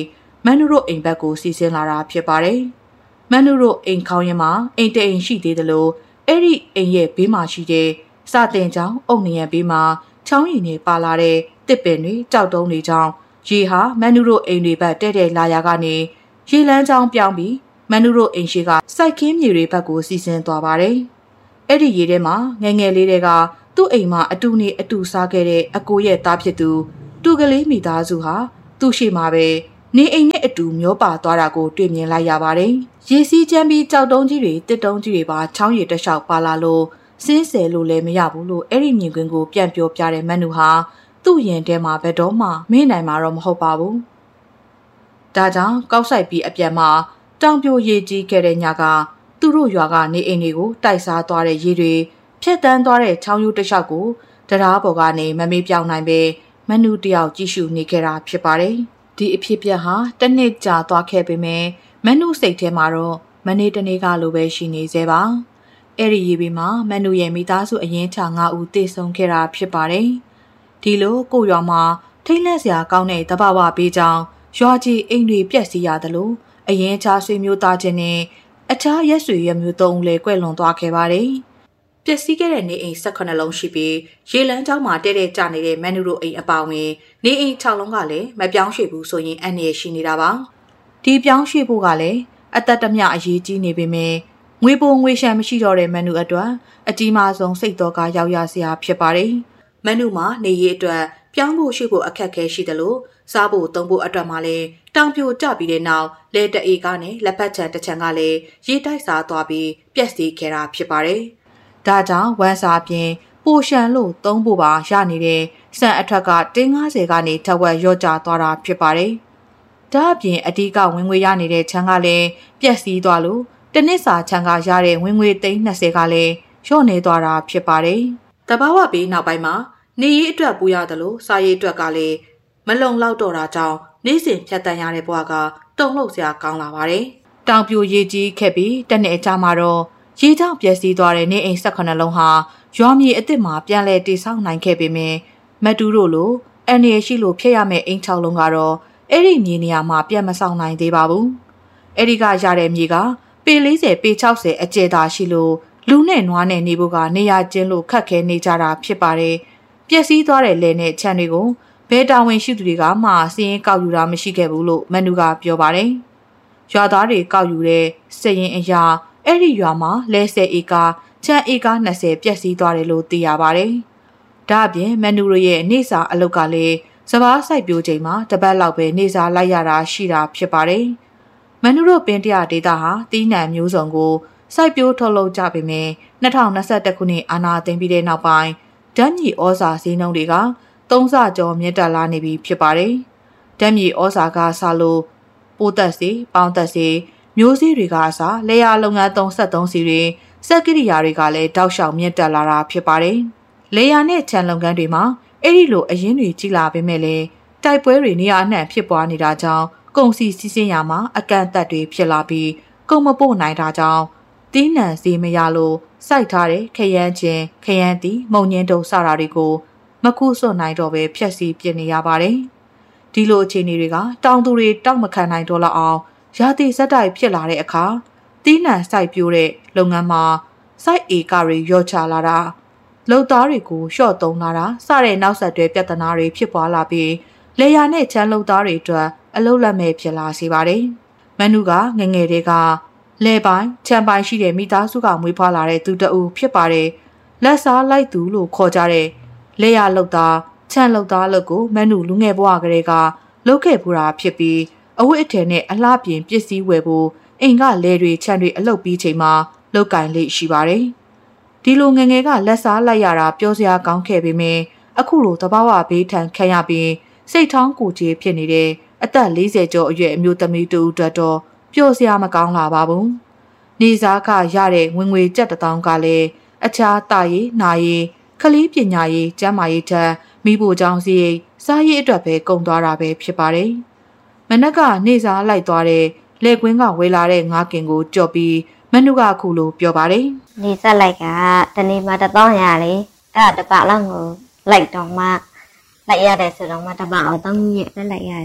မန်နုတို့အိမ်ဘက်ကိုစီစဉ်လာတာဖြစ်ပါတယ်။မန်နုတို့အိမ်ခေါင်းရင်မှာအိမ်တအိမ်ရှိသေးတယ်လို့အဲ့ဒီအိမ်ရဲ့ဘေးမှာရှိတဲ့စတင်ချောင်းအုတ်နရံဘေးမှာချောင်းရည်နဲ့ပါလာတဲ့တစ်ပင်တွေကြောက်တုံးတွေကြောင့်ရေဟာမန်နုတို့အိမ်တွေဘက်တဲ့လာရာကနေရေလန်းချောင်းပြောင်းပြီးမန်နုတို့အိမ်ရှိကစိုက်ခင်းမြေတွေဘက်ကိုစီစဉ်သွားပါတယ်။အဲ့ဒီရေထဲမှာငယ်ငယ်လေးတွေကသူ့အိမ်မှာအတူနေအတူစားခဲ့တဲ့အကိုရဲ့သားဖြစ်သူတူကလေးမိသားစုဟာသူ့ရှိမှာပဲနေအိမ်နဲ့အတူမျောပါသွားတာကိုတွေ့မြင်လိုက်ရပါတယ်။ရေစီးချမ်းပြီးကြောက်တုံးကြီးတွေတစ်တုံးကြီးတွေပါချောင်းရည်တစ်လျှောက်ပါလာလို့စင်းဆယ်လို့လည်းမရဘူးလို့အဲ့ဒီမြင်ကွင်းကိုပြန်ပြောပြတဲ့မန်နူဟာသူ့ရင်ထဲမှာဘယ်တော့မှမင်းနိုင်မှာတော့မဟုတ်ပါဘူး။ဒါကြောင့်ကောက်ဆိုင်ပြီးအပြန်မှာတောင်ပြိုရေကြီးခဲ့တဲ့ညကသူတို့ရွာကနေအိမ်တွေကိုတိုက်စားသွားတဲ့ရေတွေဖြတ်တန်းသွားတဲ့ချောင်းရိုးတစ်လျှောက်ကိုတရားပေါ်ကနေမမေးပြောင်းနိုင်ပဲမန်နူတယောက်ကြည့်ရှုနေခဲ့တာဖြစ်ပါတယ်။ဒီအဖြစ်ပြက်ဟာတစ်နှစ်ကြာသွားခဲ့ပေမဲ့မန်နူစိတ်ထဲမှာတော့မနေ့တနေ့ကလိုပဲရှိနေသေးပါ။အဲ့ဒီရေပြီးမှမန်နူရဲ့မိသားစုအရင်ချ9ဦးတေဆုံးခဲ့တာဖြစ်ပါတယ်။ဒီလိုကိုရွာမှာထိတ်လန့်စရာကောင်းတဲ့တဘာဝပေးကြောင်းရွာကြီးအိမ်တွေပြက်စီးရတယ်လို့အရင်ချဆွေမျိုးသားချင်းနဲ့အခြားရက်ဆွေရမျိုး3ဦးလည်းကွဲလွန်သွားခဲ့ပါတယ်။ပျက်စီးခဲ့တဲ့နေအိမ်18လုံးရှိပြီးရေလန်းကျောင်းမှာတဲတဲကျနေတဲ့မန်နူတို့အိမ်အပါဝင်နေအိမ်6လုံးကလည်းမပြောင်းရွှေ့ဘူးဆိုရင်အန္တရာယ်ရှိနေတာပါ။ဒီပြောင်းရွှေ့ဖို့ကလည်းအသက်တမျှအရေးကြီးနေပေမဲ့ငွေပိုငွေရှမ်းမရှိတော့တဲ့မန်နူအတွက်အကြီးမားဆုံးစိတ်တော်ကရောက်ရစရာဖြစ်ပါတယ်။မန်နူမှာနေရေးအတွက်ပြောင်းဖို့ရွှေ့ဖို့အခက်အခဲရှိတယ်လို့စားဖို့သုံးဖို့အတွက်မှလည်းတောင်ပြိုကျပြီးတဲ့နောက်လက်တအေကနဲ့လက်ဖက်ချံတစ်ချံကလည်းရေတိုက်စားသွားပြီးပျက်စီးခဲ့တာဖြစ်ပါတယ်။ဒါကြောင့်ဝမ်းစာပြင်ပိုရှန်လို့သုံးဖို့ပါရနေတဲ့စံအထက်က150ကနေထက်ဝက်ရော့ကျသွားတာဖြစ်ပါတယ်။ဒါအပြင်အဓိကဝင်ငွေရနေတဲ့ချံကလည်းပျက်စီးသွားလို့တစ်နှစ်စာချံကရတဲ့ဝင်ငွေ320ကလည်းလျော့နေသွားတာဖြစ်ပါတယ်။တဘာဝပြီးနောက်ပိုင်းမှာနေရေးအတွက်ပူရတယ်လို့စားရေးအတွက်ကလည်းမလုံလောက်တော့တာကြောင့်နေ့စဉ်ဖြတ်တန်းရတဲ့ဘဝကတုံ့လှုပ်စရာကောင်းလာပါတယ်။တောင်ပြိုရေကြီးခဲ့ပြီးတနေ့အကြာမှာတော့ရေကြောင့်ပျက်စီးသွားတဲ့နေအိမ်18လုံးဟာရွာမြေအစ်စ်မှာပြန်လည်တည်ဆောက်နိုင်ခဲ့ပေမဲ့မတူတို့လိုအန်ရရှိလို့ဖျက်ရမယ့်အိမ်6လုံးကတော့အဲ့ဒီမြေနေရာမှာပြန်မဆောင်နိုင်သေးပါဘူး။အဲ့ဒီကရတဲ့မြေကပေ40ပေ60အကျယ်သာရှိလို့လူနဲ့နွားနဲ့နေဖို့ကနေရာကျင်းလို့ခက်ခဲနေကြတာဖြစ်ပါတယ်။ပျက်စီးသွားတဲ့လယ်နဲ့ခြံတွေကိုဘဲတာဝန်ရှိသူတွေကမှစီးရင်ကောက်ယူတာမရှိခဲ့ဘူးလို့မန်နူကပြောပါတယ်။ရွာသားတွေကောက်ယူတဲ့စည်ရင်အရာအဲ့ဒီရွာမှာလဲ10ဧကခြံဧက20ပျက်စီးသွားတယ်လို့သိရပါတယ်။ဒါအပြင်မန်နူရဲ့နေစာအလုပ်ကလည်းစပားစိုက်ပျိုးချိန်မှာတပတ်လောက်ပဲနေစာလိုက်ရတာရှိတာဖြစ်ပါတယ်။မန်နူတို့ပင်တရဒေတာဟာတီးနှံမျိုးစုံကိုစိုက်ပျိုးထုတ်လုပ်ကြပေမဲ့2021ခုနှစ်အာဏာသိမ်းပြီးတဲ့နောက်ပိုင်းဓာတ်မြေဩဇာဈေးနှုန်းတွေက3ဆကျော်မြင့်တက်လာနေပြီဖြစ်ပါတယ်။ဓာတ်မြေဩဇာကဆလို့ပိုးသက်စီပေါင်းသက်စီမျိုးစေ့တွေကအစားလေယာလုပ်ငန်း73စီတွေစက်ကိရိယာတွေကလည်းတောက်လျှောက်မြင့်တက်လာတာဖြစ်ပါတယ်။လေယာနဲ့ခြံလုပ်ငန်းတွေမှာအဲ့ဒီလိုအရင်းတွေကြီးလာပေမဲ့လည်းတိုက်ပွဲတွေနေရာအနှံ့ဖြစ်ပွားနေတာကြောင့်ကုန်စည်စီးဆင်းရာမှာအကန့်အသတ်တွေဖြစ်လာပြီးကုန်မပို့နိုင်တာကြောင့်တီးနှံစီမရလို့စိုက်ထားတဲ့ခရမ်းချင်းခရမ်းတီမုံညင်းတုံစတာတွေကိုမခုစွန့်နိုင်တော့ပဲဖြက်စီးပြစ်နေရပါတယ်။ဒီလိုအခြေအနေတွေကတောင်သူတွေတောက်မခံနိုင်တော့လောက်အောင်ရာသီစက်တိုက်ဖြစ်လာတဲ့အခါတီးနှံစိုက်ပျိုးတဲ့လုပ်ငန်းမှာစိုက်ဧကတွေရော့ချလာတာလုပ်သားတွေကိုလျှော့သုံးလာတာစတဲ့နောက်ဆက်တွဲပြဿနာတွေဖြစ်ပွားလာပြီးလေယာနဲ့ချမ်းလုပ်သားတွေအတွက်အလုပ်လက်မဲ့ဖြစ်လာစေပါတယ်။မန်နူကငငယ်တွေကလဲပိုင်းချမ်းပိုင်းရှိတဲ့မိသားစုကမွေးဖွားလာတဲ့သူတအူဖြစ်ပါတယ်။လက်စားလိုက်သူလို့ခေါ်ကြတဲ့လေယာလုပ်သားချမ်းလုပ်သားလုပ်ကိုမန်နူလူငယ်ဘဝကလေးကလုပ်ခဲ့ပူတာဖြစ်ပြီးအဝတ်အထည်နဲ့အလှပြင်ပစ္စည်းဝယ်ဖို့အိမ်ကလဲတွေခြံတွေအလုပ်ပြီးချိန်မှာလောက်ကင်လေးရှိပါတယ်။ဒီလိုငငယ်ကလက်စားလိုက်ရတာပြောစရာကောင်းခဲ့ပေမဲ့အခုလိုတဘာဝဘေးထန်ခံရပြီးစိတ်ထောင်းကိုကြီးဖြစ်နေတဲ့အသက်40ကျော်အရွယ်အမျိုးသမီးတူအတွက်တော့ပျော်စရာမကောင်းလာပါဘူး။နေစားကရတဲ့ဝင်ငွေကျပ်1000ကလည်းအခြားတာရေးနာရေးခလေးပညာရေးကျန်းမာရေးထက်မိဖို့ကြောင့်စီစားရေးအတွက်ပဲကုန်သွားတာပဲဖြစ်ပါတယ်။မနက်ကနေစားလိုက်သွားတဲ့လက်ကွင်းကဝေလာတဲ့ငါးကင်ကိုကြော်ပြီးမနုကအခုလိုပြောပါတယ်။နေစားလိုက်ကတနေ့မှ1000ရလေအဲ့ဒါတပတ်လောက်ကိုလိုက်တော့မှလိုက်ရတယ်ဆိုတော့မှတပတ်အောင်3ရက်လက်လိုက်ရတယ်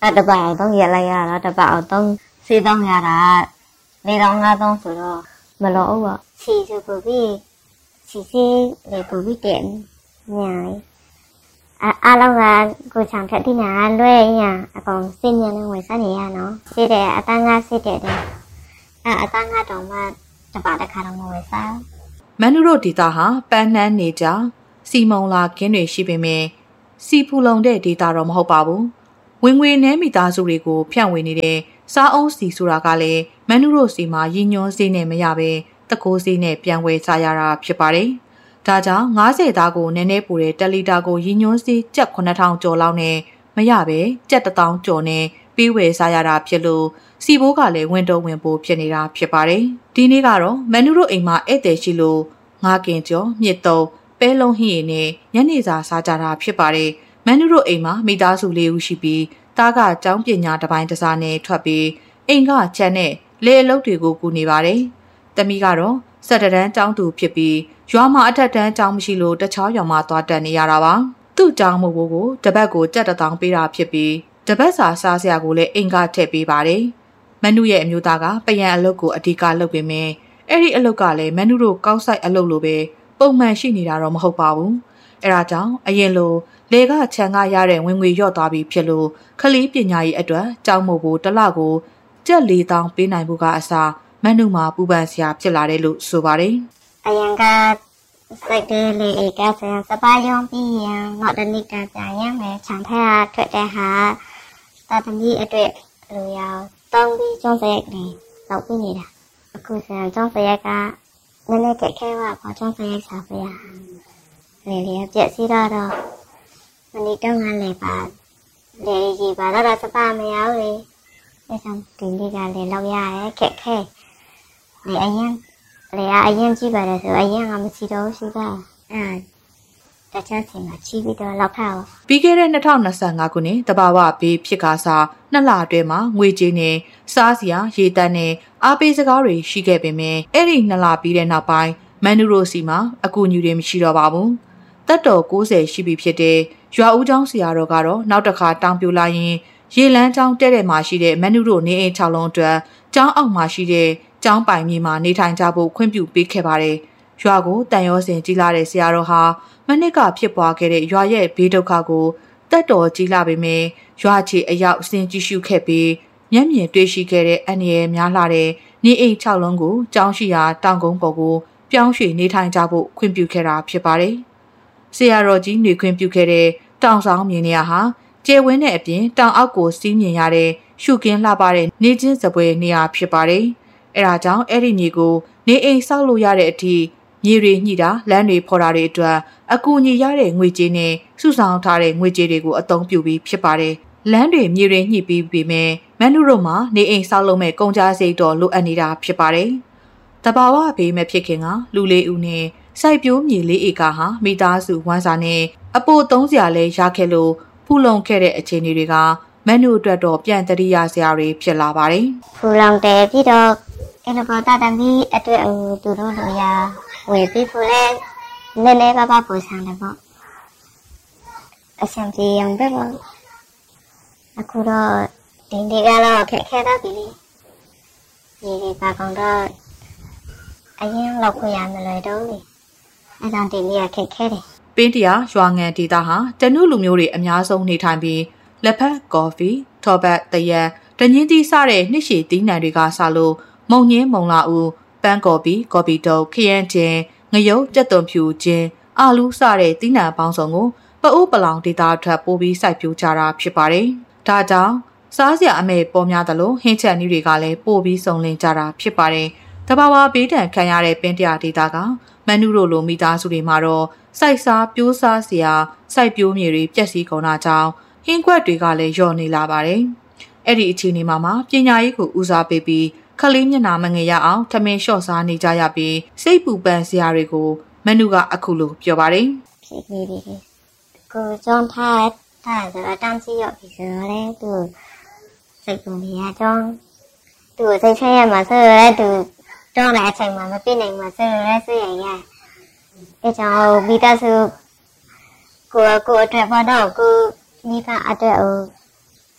တပတ်တော့ရလိုက်ရတာတပတ်တော့စေးတော့ရတာနေတော့ငါတော့ဆိုတော့မလို့ဘူးစီစုပူပြီးစီလေပူပြီးတဲ့ညာအားလုံးကကိုချောင်ထက်ဒီနာလွဲရအကောင်စင်ညာနဲ့ဝင်စားနေရနော်စစ်တဲ့အတန်းငါစစ်တဲ့အတန်းငါတော့မှတပတ်တစ်ခါတော့မဝင်စားမန်နုတို့ဒေတာဟာပန်းနှန်းနေကြစီမုံလာခင်းတွေရှိပေမဲ့စီဖူလုံတဲ့ဒေတာတော့မဟုတ်ပါဘူးဝင်ငွေနှဲမိသားစုတွေကိုဖြန့်ဝေနေတဲ့စားအုံးစီဆိုတာကလည်းမန်နုတို့စီမှာရည်ညွှန်းစေးနဲ့မရပဲတကိုးစေးနဲ့ပြန်ဝယ်စားရတာဖြစ်ပါတယ်ဒါကြောင့်90သားကိုနည်းနည်းပူတဲ့1လီတာကိုရည်ညွှန်းစေးကျပ်9000ကျော်လောက်နဲ့မရပဲကျပ်1000ကျော်နဲ့ပေးဝယ်စားရတာဖြစ်လို့စီဘိုးကလည်းဝင်တော့ဝင်ပို့ဖြစ်နေတာဖြစ်ပါတယ်ဒီနေ့ကတော့မန်နုတို့အိမ်မှာဧည့်သည်ရှိလို့ငါးကင်ကျော်မြစ်တုံးပဲလုံးဟင်းရည်နဲ့ညနေစာစားကြတာဖြစ်ပါတယ်မန်နုတို့အိမ်မှာမိသားစု၄ဦးရှိပြီးသားကကျောင်းပညာတစ်ပိုင်းတစ်စားနဲ့ထွက်ပြီးအိမ်ကချမ်းနဲ့လေအလုပ်တွေကိုကူနေပါတယ်။တမီကတော့17တန်းကျောင်းသူဖြစ်ပြီးရွာမှာအထက်တန်းကျောင်းမရှိလို့တခြားရွာမှာသွားတက်နေရတာပါ။သူ့ကျောင်းမို့ကိုတပတ်ကိုကျပ်1000ပေးတာဖြစ်ပြီးတပတ်စာစားစရာကိုလည်းအိမ်ကထည့်ပေးပါတယ်။မန်နုရဲ့အမျိုးသားကပယံအလုပ်ကိုအဓိကလုပ်ပေမဲ့အဲ့ဒီအလုပ်ကလည်းမန်နုတို့ကောက်ဆိုင်အလုပ်လိုပဲပုံမှန်ရှိနေတာတော့မဟုတ်ပါဘူး။အဲဒါကြောင့်အရင်လိုလေကခြံကရတဲ့ဝင်ငွေလျော့သွားပြီဖြစ်လို့ခလီးပညာရေးအတွက်ကျောင်းမို့ကိုတစ်လကိုကျပ်4000ပေးနိုင်ဖို့ကအစားမန်နုမှာပူပန်စရာဖြစ်လာတယ်လို့ဆိုပါတယ်အရင်ကစိတ်လေးလေးကဆန်စပါယုံပြီးရင်တော့တနည်းကပြန်ရမယ်ခြံထက်ထွက်တဲ့ဟာတာသမီးအတွက်လူရောက်တောင်းပြီးကျောင်းစရိုက်နေတော့ပြီးနေတာအခုဆန်ကျောင်းစရိုက်ကနည်းနည်းကြက်ခဲပါပေါ့ကျောင်းစရိုက်စားပြရလေလေပြက်စီတော့မနေ့တုန်းကလည်းပါလေကြီးပါတော့စပါမရဘူးလေအဲကြောင့်ဒီနေ့ကလည်းလောက်ရရဲခက်ခဲလေအရင်ကြည့်ပါတယ်ဆိုအရင်ကမရှိတော့ရှိတာတခြားစီမှာချီးပြီးတော့လောက်ထားအောင်ပြီးခဲ့တဲ့2025ခုနှစ်တဘာဝဘေးဖြစ်ကာစား2လအတွင်းမှာငွေကြေးနဲ့စားစရာရေတန်းနဲ့အားပေးစကားတွေရှိခဲ့ပေမဲ့အဲ့ဒီ2လပြီးတဲ့နောက်ပိုင်းမန်နုရိုစီမှာအကူအညီတွေမရှိတော့ပါဘူးတက်တော်90ရှိပြီဖြစ်တဲ့ရွာဦးကျောင်းဆရာတော်ကတော့နောက်တစ်ခါတောင်ပြိုလာရင်ရေလန်းကျောင်းတဲ့မှာရှိတဲ့မန်နုရိုနေအိမ်6လုံးအတွက်ကျောင်းအောက်မှာရှိတဲ့ကျောင်းပိုင်မြေမှာနေထိုင်ကြဖို့ခွင့်ပြုပေးခဲ့ပါတယ်ရွာကိုတန်ရောစင်ကြီးလာတဲ့ဆရာတော်ဟာမနစ်ကဖြစ်ပွားခဲ့တဲ့ရွာရဲ့ဘေးဒုက္ခကိုတက်တော်ကြီးလာပေမဲ့ရွာချီအရောက်စင်ကြည့်ရှုခဲ့ပြီးမျက်မြင်တွေ့ရှိခဲ့တဲ့အန္တရာယ်များလာတဲ့နေအိမ်6လုံးကိုကျောင်းရှိရာတောင်ကုန်းပေါ်ကိုပြောင်းရွှေ့နေထိုင်ကြဖို့ခွင့်ပြုခဲ့တာဖြစ်ပါတယ်ဆရာတော်ကြီးနေခွင့်ပြုခဲ့တဲ့တောင်ဆောင်မြေနေရာဟာကျဲဝင်းတဲ့အပြင်တောင်အောက်ကိုစီးမြင်ရတဲ့ရှုကင်းလှပတဲ့နေချင်းစပွဲနေရာဖြစ်ပါတယ်။အဲဒါကြောင့်အဲ့ဒီမြေကိုနေအိမ်ဆောက်လို့ရတဲ့အထိမြေတွေညှိတာလမ်းတွေဖော်တာတွေအတွက်အကူအညီရတဲ့ငွေကြေးနဲ့စုဆောင်ထားတဲ့ငွေကြေးတွေကိုအသုံးပြုပြီးဖြစ်ပါတယ်။လမ်းတွေမြေတွေညှိပြီးပြီမဲ့မန်နုတို့မှာနေအိမ်ဆောက်လုပ်မဲ့ကုန်ကြစိတ်တော်လိုအပ်နေတာဖြစ်ပါတယ်။တဘာဝဘေးမဲ့ဖြစ်ခင်ကလူလေးဦးနဲ့စိုက်ပျိုးမြေ4ဧကဟာမိသားစုဝမ်းစာနဲ့အပို့3စရာလဲရခဲ့လို့ဖူလုံခဲ့တဲ့အခြေအနေတွေကမန်နုအတွက်တော့ပြန်တရိယာစရာတွေဖြစ်လာပါတယ်။ဖူလုံတယ်ပြီးတော့အဲ့လိုပေါ်တာတမီအတွက်သူတို့လိုရဝယ်ပြီးဖူလဲနည်းနည်းပါပူဆောင်တယ်ပေါ့။အဆင်ပြေအောင်ပဲပေါ့။အခုတော့ဒီနေ့ကတော့ခက်ခဲတော့ပြီ။ဒီပါကောင်တော့အရင်လောက်ခွင့်ရမလို့တော့လေ။အဲ့ဒါဒီနေ့ခက်ခဲတယ်ပင်းတရာရွာငံဒေသဟာတနုလူမျိုးတွေအများဆုံးနေထိုင်ပြီးလက်ဖက်ကော်ဖီထော်ဘတ်တရက်တညင်းသီးစတဲ့နှစ်ရှည်သီးနှံတွေကစလို့မုံညင်းမုံလာဦးပန်းကော်ဖီကော်ဖီတုပ်ခရမ်းချင်းငရုတ်ကြက်သွန်ဖြူချင်းအာလူးစတဲ့သီးနှံပေါင်းစုံကိုပအိုးပလောင်ဒေသထွက်ပို့ပြီးစိုက်ပျိုးကြတာဖြစ်ပါတယ်။ဒါကြောင့်စားစရာအမဲပေါ်များသလိုဟင်းချက်နည်းတွေကလည်းပို့ပြီးစုံလင်ကြတာဖြစ်ပါတယ်။တဘာဝဘေးဒဏ်ခံရတဲ့ပင်းတရာဒေသကမန်နုတို့လိုမိသားစုတွေမှာတော့စိုက်စားပြိုးစားစရာစိုက်ပျိုးမြေတွေပျက်စီးကုန်တာကြောင့်ဟင်းခွက်တွေကလည်းလျော့နေလာပါတယ်။အဲ့ဒီအခြေအနေမှာပညာရေးကိုဦးစားပေးပြီးခလေးမျက်နှာမငယ်ရအောင်ထမင်းလျှော့စားနေကြရပြီးစိတ်ပူပန်စရာတွေကိုမန်နုကအခုလိုပြောပါတယ်။ဖြစ်နေပြီ။ကိုကျောင်းထားဆိုတော့တန်းစီရောက်ပြီဆိုတော့သူစိတ်ပူနေရကျောင်းသူစိတ်ဆင်းရဲမှာဆိုတော့သူကျောင်းလည်းအချိန်မှမပြည့်နိုင်မှာဆိုတော့ဆွေးရအဲကြောင့်မိသားစုကိုအတွက်ဘာတော့ကိုမိဘအတွက်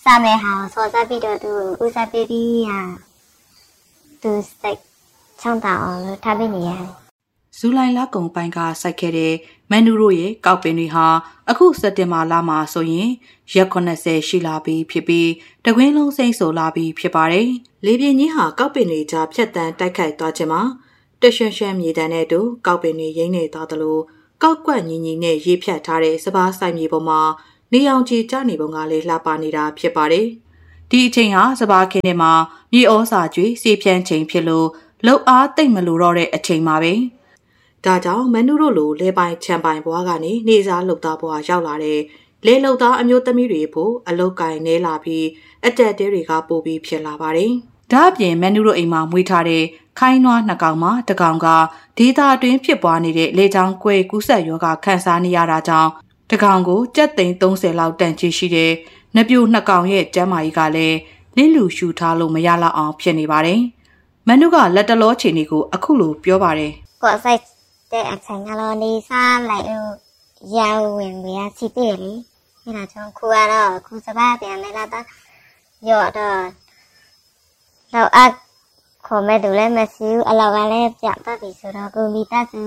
sa mẹ hào so ra bị đồ từ u sa bị đi à từ sạch trong tàu thay bên này ဇူလိုင်လကုန်ပိုင်းကစိုက်ခဲ့တဲ့မန်နူတို့ရဲ့ကောက်ပင်တွေဟာအခုစက်တင်ဘာလမှာဆိုရင်ရက်80ရှိလာပြီဖြစ်ပြီးတကွင်းလုံးစိမ့်ဆိုလာပြီဖြစ်ပါတယ်။လေပြင်းကြီးဟာကောက်ပင်တွေကြားဖြတ်တန်းတိုက်ခိုက်သွားခြင်းမှာတရွှန်ရွှန်မြေတန်းနဲ့တူကောက်ပင်တွေရိမ့်နေသွားသလိုကောက်ကွက်ညီညီနဲ့ရေးဖြတ်ထားတဲ့စပားဆိုင်မြေပေါ်မှာနေအောင်ကြီးကျနေပုံကလေးလှပနေတာဖြစ်ပါတယ်။ဒီအချိန်ဟာစပားခင်းထဲမှာမြေဩစာကျွေးစီဖြန်းချိန်ဖြစ်လို့လှုပ်အားတိတ်မလို့တော့တဲ့အချိန်မှာပဲဒါကြောင့်မန်နူတို့လိုလဲပိုင်ချန်ပိုင်ဘွားကနေနေစားလှုပ်သားဘွားရောက်လာတဲ့လဲလှုပ်သားအမျိုးသမီးတွေဖို့အလုတ်ကင်နေလာပြီးအတက်တဲတွေကပို့ပြီးဖြစ်လာပါတယ်။ဒါအပြင်မန်နူတို့အိမ်မှာမွေးထားတဲ့ခိုင်းနွားနှစ်ကောင်မှာတစ်ကောင်ကဒေသအတွင်းဖြစ်ပွားနေတဲ့လေကြောင်းကွဲကူးစက်ရောဂါခံစားနေရတာကြောင့်တစ်ကောင်ကိုကြက်သိန်း30လောက်တန်ချီရှိတဲ့နပြိုနှစ်ကောင်ရဲ့ကျန်းမာရေးကလည်းလင်းလူရှူထားလို့မရလောက်အောင်ဖြစ်နေပါတယ်။မန်နူကလက်တလောခြေနေကိုအခုလိုပြောပါတယ်။ကိုယ်ဆိုင်တဲ့အချိန်ကတော့နေစားလိုက်ရောက်ဝင်ရစီတည်လေအဲဒါကြောင့်ခုကတော့ခုစပါးပြန်နေလာတော့ရော့တော့တော့အခေါ်မဲ့သူလည်းမရှိဘူးအလောက်ကလည်းပြတ်တော့ပြီဆိုတော့ကိုမိသားစု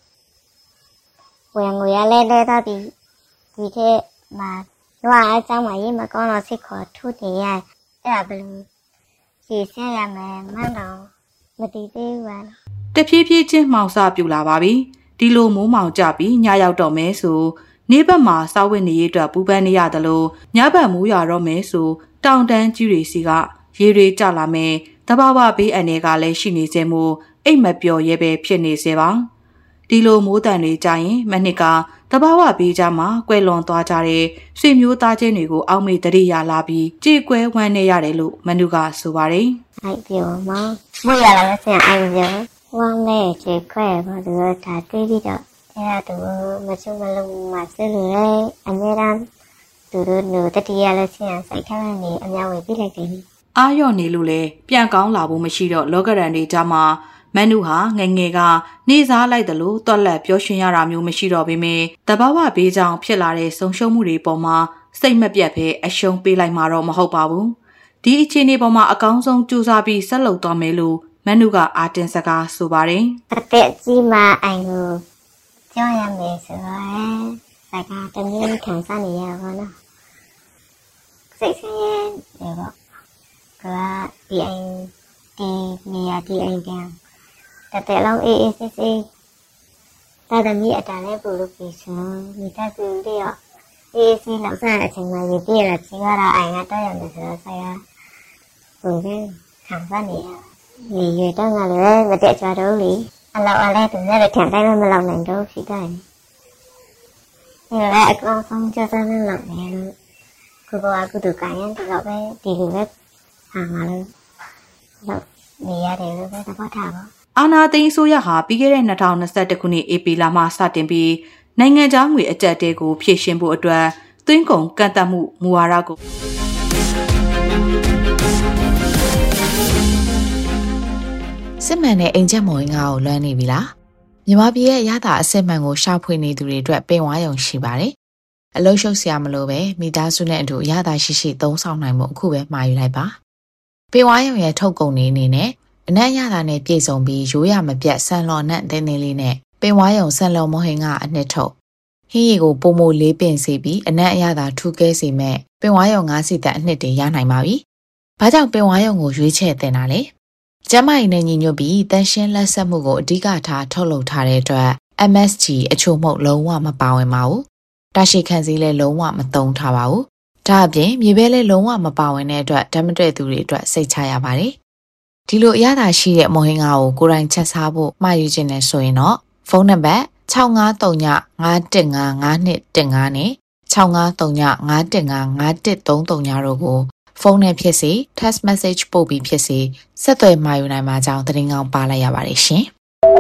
ဝင်ငွေရလဲလဲတော့ဒီထဲမှာတော့အကြောင်းမရေးမကောင်းတော့စိတ်ခေါ်ထုနေရအဲ့ဒါဘယ်လိုစီဆက်ရမယ်မှန်းတော့မတည်သေးဘူးလားတဖြည်းဖြည်းချင်းမှောင်စပြူလာပါပြီဒီလိုမိုးမှောင်ကြပြီးညရောက်တော့မဲဆိုနေဘက်မှာစောက်ဝင်းနေရအတွက်ပူပန်းနေရတယ်လို့ညဘက်မိုးရွာတော့မဲဆိုတောင်တန်းကြီးတွေစီကရေတွေကျလာမယ်တဘာဝဘေးအန္တရာယ်ကလည်းရှိနေစေမို့အိတ်မပျော်ရဲပဲဖြစ်နေစေပါဒီလိုမိုးတန်တွေကြရင်မနှစ်ကတဘာဝဘေးကြမှာကွယ်လွန်သွားကြတဲ့ဆွေမျိုးသားချင်းတွေကိုအောက်မေ့တရိယာလာပြီးကြေကွဲဝမ်းနေရတယ်လို့မနုကဆိုပါတယ်အိုက်ပြောမမွေရလာလို့ဆင်အိုက်ပြောဝမ်းနဲ့ကြေခွဲပါသူကဒါတွေးပြီးတော့အဲ့ဒါသူမချုံမလုံးမှာစလို့လေအများအားသူတို့တို့တတိယလို့ဆင်စိုက်ထားနေအများဝင်ပြလိုက်တယ်အာရော့နေလို့လေပြန်ကောင်းလာဖို့မရှိတော့လောကရန်တွေကြမှာမန်နူဟာငငယ်ကနေစားလိုက်တယ်လို့တွက်လက်ပြောရှင်ရတာမျိုးမရှိတော့ပေမဲ့တဘာဝဘေးကြောင့်ဖြစ်လာတဲ့ဆုံရှုံမှုတွေပေါ်မှာစိတ်မပြတ်ပဲအရှုံးပေးလိုက်မှာတော့မဟုတ်ပါဘူးဒီအခြေအနေပေါ်မှာအကောင်းဆုံးကြိုးစားပြီးဆက်လုပ်သွားမယ်လို့မန်နူကအာတင်စကားဆိုပါတယ်အသက်ကြီးမှအိမ်ကိုကြောက်ရမယ်ဆိုတော့စကားတမင်းခံစားနေရပါတော့စိတ်ဆင်းရဲတယ်ပေါ့ကဒီအိမ်ဒီနေရာဒီအိမ်ပြန်တဲ့လုံးအေးအေးဆေးဆေးတာတမီအတန်လေးပို့လို့ပြီးဆိုမိသားစုတွေရောအေးဆေးလောက်စားအချိန်မှရပြည့်လာချင်ရတာအိမ်ကတော့ရတယ်ဆိုတော့ဆရာပုံစံခံစားနေရနေရတော့ငါလည်းမတက်ကြတော့လေအလောက်အလဲသူလည်းထန်တိုင်းမလောက်နိုင်တော့ဖြစ်တယ်ဒီလည်းအကောင်ဆုံးကြစားနေလောက်နေလို့ကိုကအခုတို့ကိုင်းရင်တော့ပဲဒီလိုပဲဟာငါလို့တော့နေရတယ်လို့ပဲသဘောထားပါအာနာသိန်းဆိုရဟာပြီးခဲ့တဲ့2021ခုနှစ်ဧပြီလမှစတင်ပြီးနိုင်ငံခြားငွေအကျပ်တဲကိုဖြည့်ရှင်းဖို့အတွက်သွင်းကုန်ကန့်သတ်မှုမူဝါဒကိုစစ်မှန်တဲ့အိမ်ချက်မော်ရင်ကိုလွှမ်းနေပြီလားမြန်မာပြည်ရဲ့ရတာအစစ်မှန်ကိုရှာဖွေနေသူတွေအတွက်ပင်ဝါရုံရှိပါတယ်အလုံးရှုပ်စရာမလိုပဲမိသားစုနဲ့အတူရတာရှိရှိသုံးဆောင်နိုင်မှုအခုပဲမှာယူလိုက်ပါပင်ဝါရုံရဲ့ထုတ်ကုန်နေအနေနဲ့အနက်ရတာနဲ့ပြည်စုံပြီးရိုးရမပြတ်ဆန်လော်နဲ့တင်းတင်းလေးနဲ့ပင်ဝါရုံဆန်လော်မဟင်ကအနှစ်ထုတ်ဟင်းရီကိုပုံမိုလေးပင်စီပြီးအနက်အရသာထူးကဲစီမဲ့ပင်ဝါရုံ9စီတက်အနှစ်တွေရနိုင်ပါပြီ။ဘာကြောင့်ပင်ဝါရုံကိုရွေးချယ်တင်တာလဲ။ကျမကြီးနဲ့ညီညွတ်ပြီးတန်ရှင်းလက်ဆက်မှုကိုအဓိကထားထုတ်လုပ်ထားတဲ့အတွက် MSG အချို့မှုလုံးဝမပါဝင်ပါဘူး။တာရှိခံစည်းလည်းလုံးဝမသုံးထားပါဘူး။ဒါအပြင်မြေပဲလည်းလုံးဝမပါဝင်တဲ့အတွက်ဓာတ်မတွေ့သူတွေအတွက်စိတ်ချရပါတယ်။ဒီလိုအရသာရှိတဲ့မဟင်ကားကိုကိုယ်တိုင်ချက်စားဖို့မှာယူခြင်းနဲ့ဆိုရင်တော့ဖုန်းနံပါတ်6539515512နဲ့6539515513တို့ကိုဖုန်းနဲ့ဖြစ်စေ text message ပို့ပြီးဖြစ်စေဆက်သွယ်မှာယူနိုင်မှာကြောင်းသတင်းကောင်းပါလိုက်ရပါတယ်ရှင်။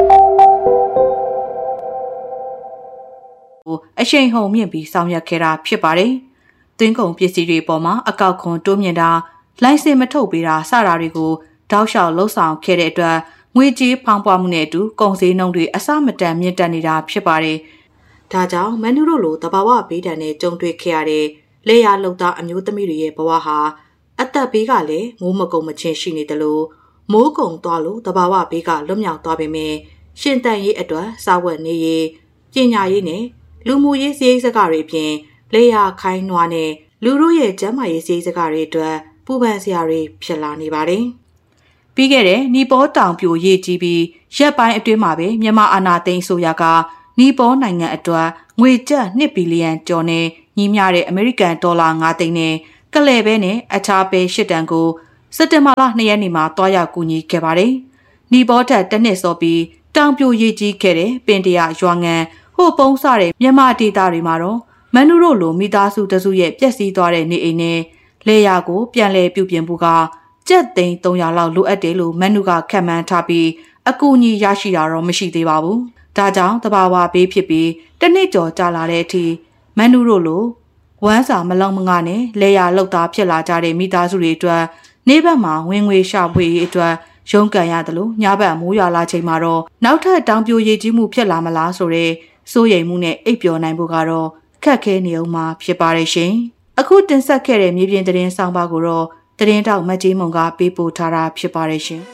အရှိန်ဟုန်မြင့်ပြီးဆောင်ရွက်ခဲ့တာဖြစ်ပါတယ်။သွင်းကုန်ပစ္စည်းတွေပေါ်မှာအကောက်ခွန်တိုးမြင့်တာလိုင်စင်မထုတ်ပေးတာစတာတွေကိုတောက်လျှောက်လှုပ်ဆောင်ခဲ့တဲ့အတွက်ငွေကြေးဖောင်းပွားမှုနဲ့အတူကုန်စည်နှုန်းတွေအဆမတန်မြင့်တက်နေတာဖြစ်ပါတယ်။ဒါကြောင့်မန်နူတို့လိုတဘာဝဘေးဒဏ်နဲ့ကြုံတွေ့ခဲ့ရတဲ့လေယာလုံသားအမျိုးသမီးတွေရဲ့ဘဝဟာအသက်ဘေးကလည်းမိုးမကုံမချင်းရှိနေတယ်လို့မိုးကုံသွားလို့တဘာဝဘေးကလွတ်မြောက်သွားပေမဲ့ရှင်တန်ရေးအတွက်စာဝတ်နေရေးပညာရေးနဲ့လူမှုရေးစည်းစိမ်စကားတွေဖြင့်လေယာခိုင်းနွားနဲ့လူတို့ရဲ့ကျန်းမာရေးစည်းစိမ်စကားတွေအတွက်ပူပန်စရာတွေဖြစ်လာနေပါတယ်။ပြီးခဲ့တဲ့နီပေါတောင်ပြိုရေးကြီးပြီးရက်ပိုင်းအတွင်းမှာပဲမြန်မာအာဏာသိမ်းဆိုရကနီပေါနိုင်ငံအတွက်ငွေကျပ်2 ဘီလီယံကျော်နဲ့ညီမျှတဲ့အမေရိကန်ဒေါ်လာ9 သိန်းနဲ့ကလဲပဲနဲ့အခြားပဲ8 တန်ကိုစက်တင်ဘာလ2 ရက်နေ့မှာတွားရောက်ကူညီခဲ့ပါတယ်။နီပေါထက်တစ်နှစ်စောပြီးတောင်ပြိုရေးကြီးခဲ့တဲ့ပင်တရာရွာငံဟိုပုံးစတဲ့မြန်မာဒေသတွေမှာတော့မန်နူတို့လိုမိသားစုတစုရဲ့ပျက်စီးသွားတဲ့နေအိမ်နဲ့လေယာကိုပြန်လည်ပြုပြင်ဖို့ကကျပ်သိန်း300လောက်လိုအပ်တယ်လို့မန်နူကခန့်မှန်းထားပြီးအကူအညီရရှိတာတော့မရှိသေးပါဘူး။ဒါကြောင့်တဘာဝဘေးဖြစ်ပြီးတစ်နှစ်ကျော်ကြာလာတဲ့အထိမန်နူတို့လိုဝမ်းစာမလုံမငါနဲ့လေယာလောက်သားဖြစ်လာကြတဲ့မိသားစုတွေအတွက်နေဘက်မှာဝင်ငွေရှာဖွေရေးအတွက်ရုန်းကန်ရတယ်လို့ညဘက်မိုးရွာလာချိန်မှာတော့နောက်ထပ်တောင်ပြိုရေးကြီးမှုဖြစ်လာမလားဆိုတဲ့စိုးရိမ်မှုနဲ့အိပ်ပျော်နိုင်ဖို့ကတော့ခက်ခဲနေအောင်မှာဖြစ်ပါရဲ့ရှင်။အခုတင်ဆက်ခဲ့တဲ့မြေပြင်သတင်းဆောင်ပါကိုတော့သတင်းတောက်မကြီးမုံကပေးပို့ထားတာဖြစ်ပါရဲ့ရှင်။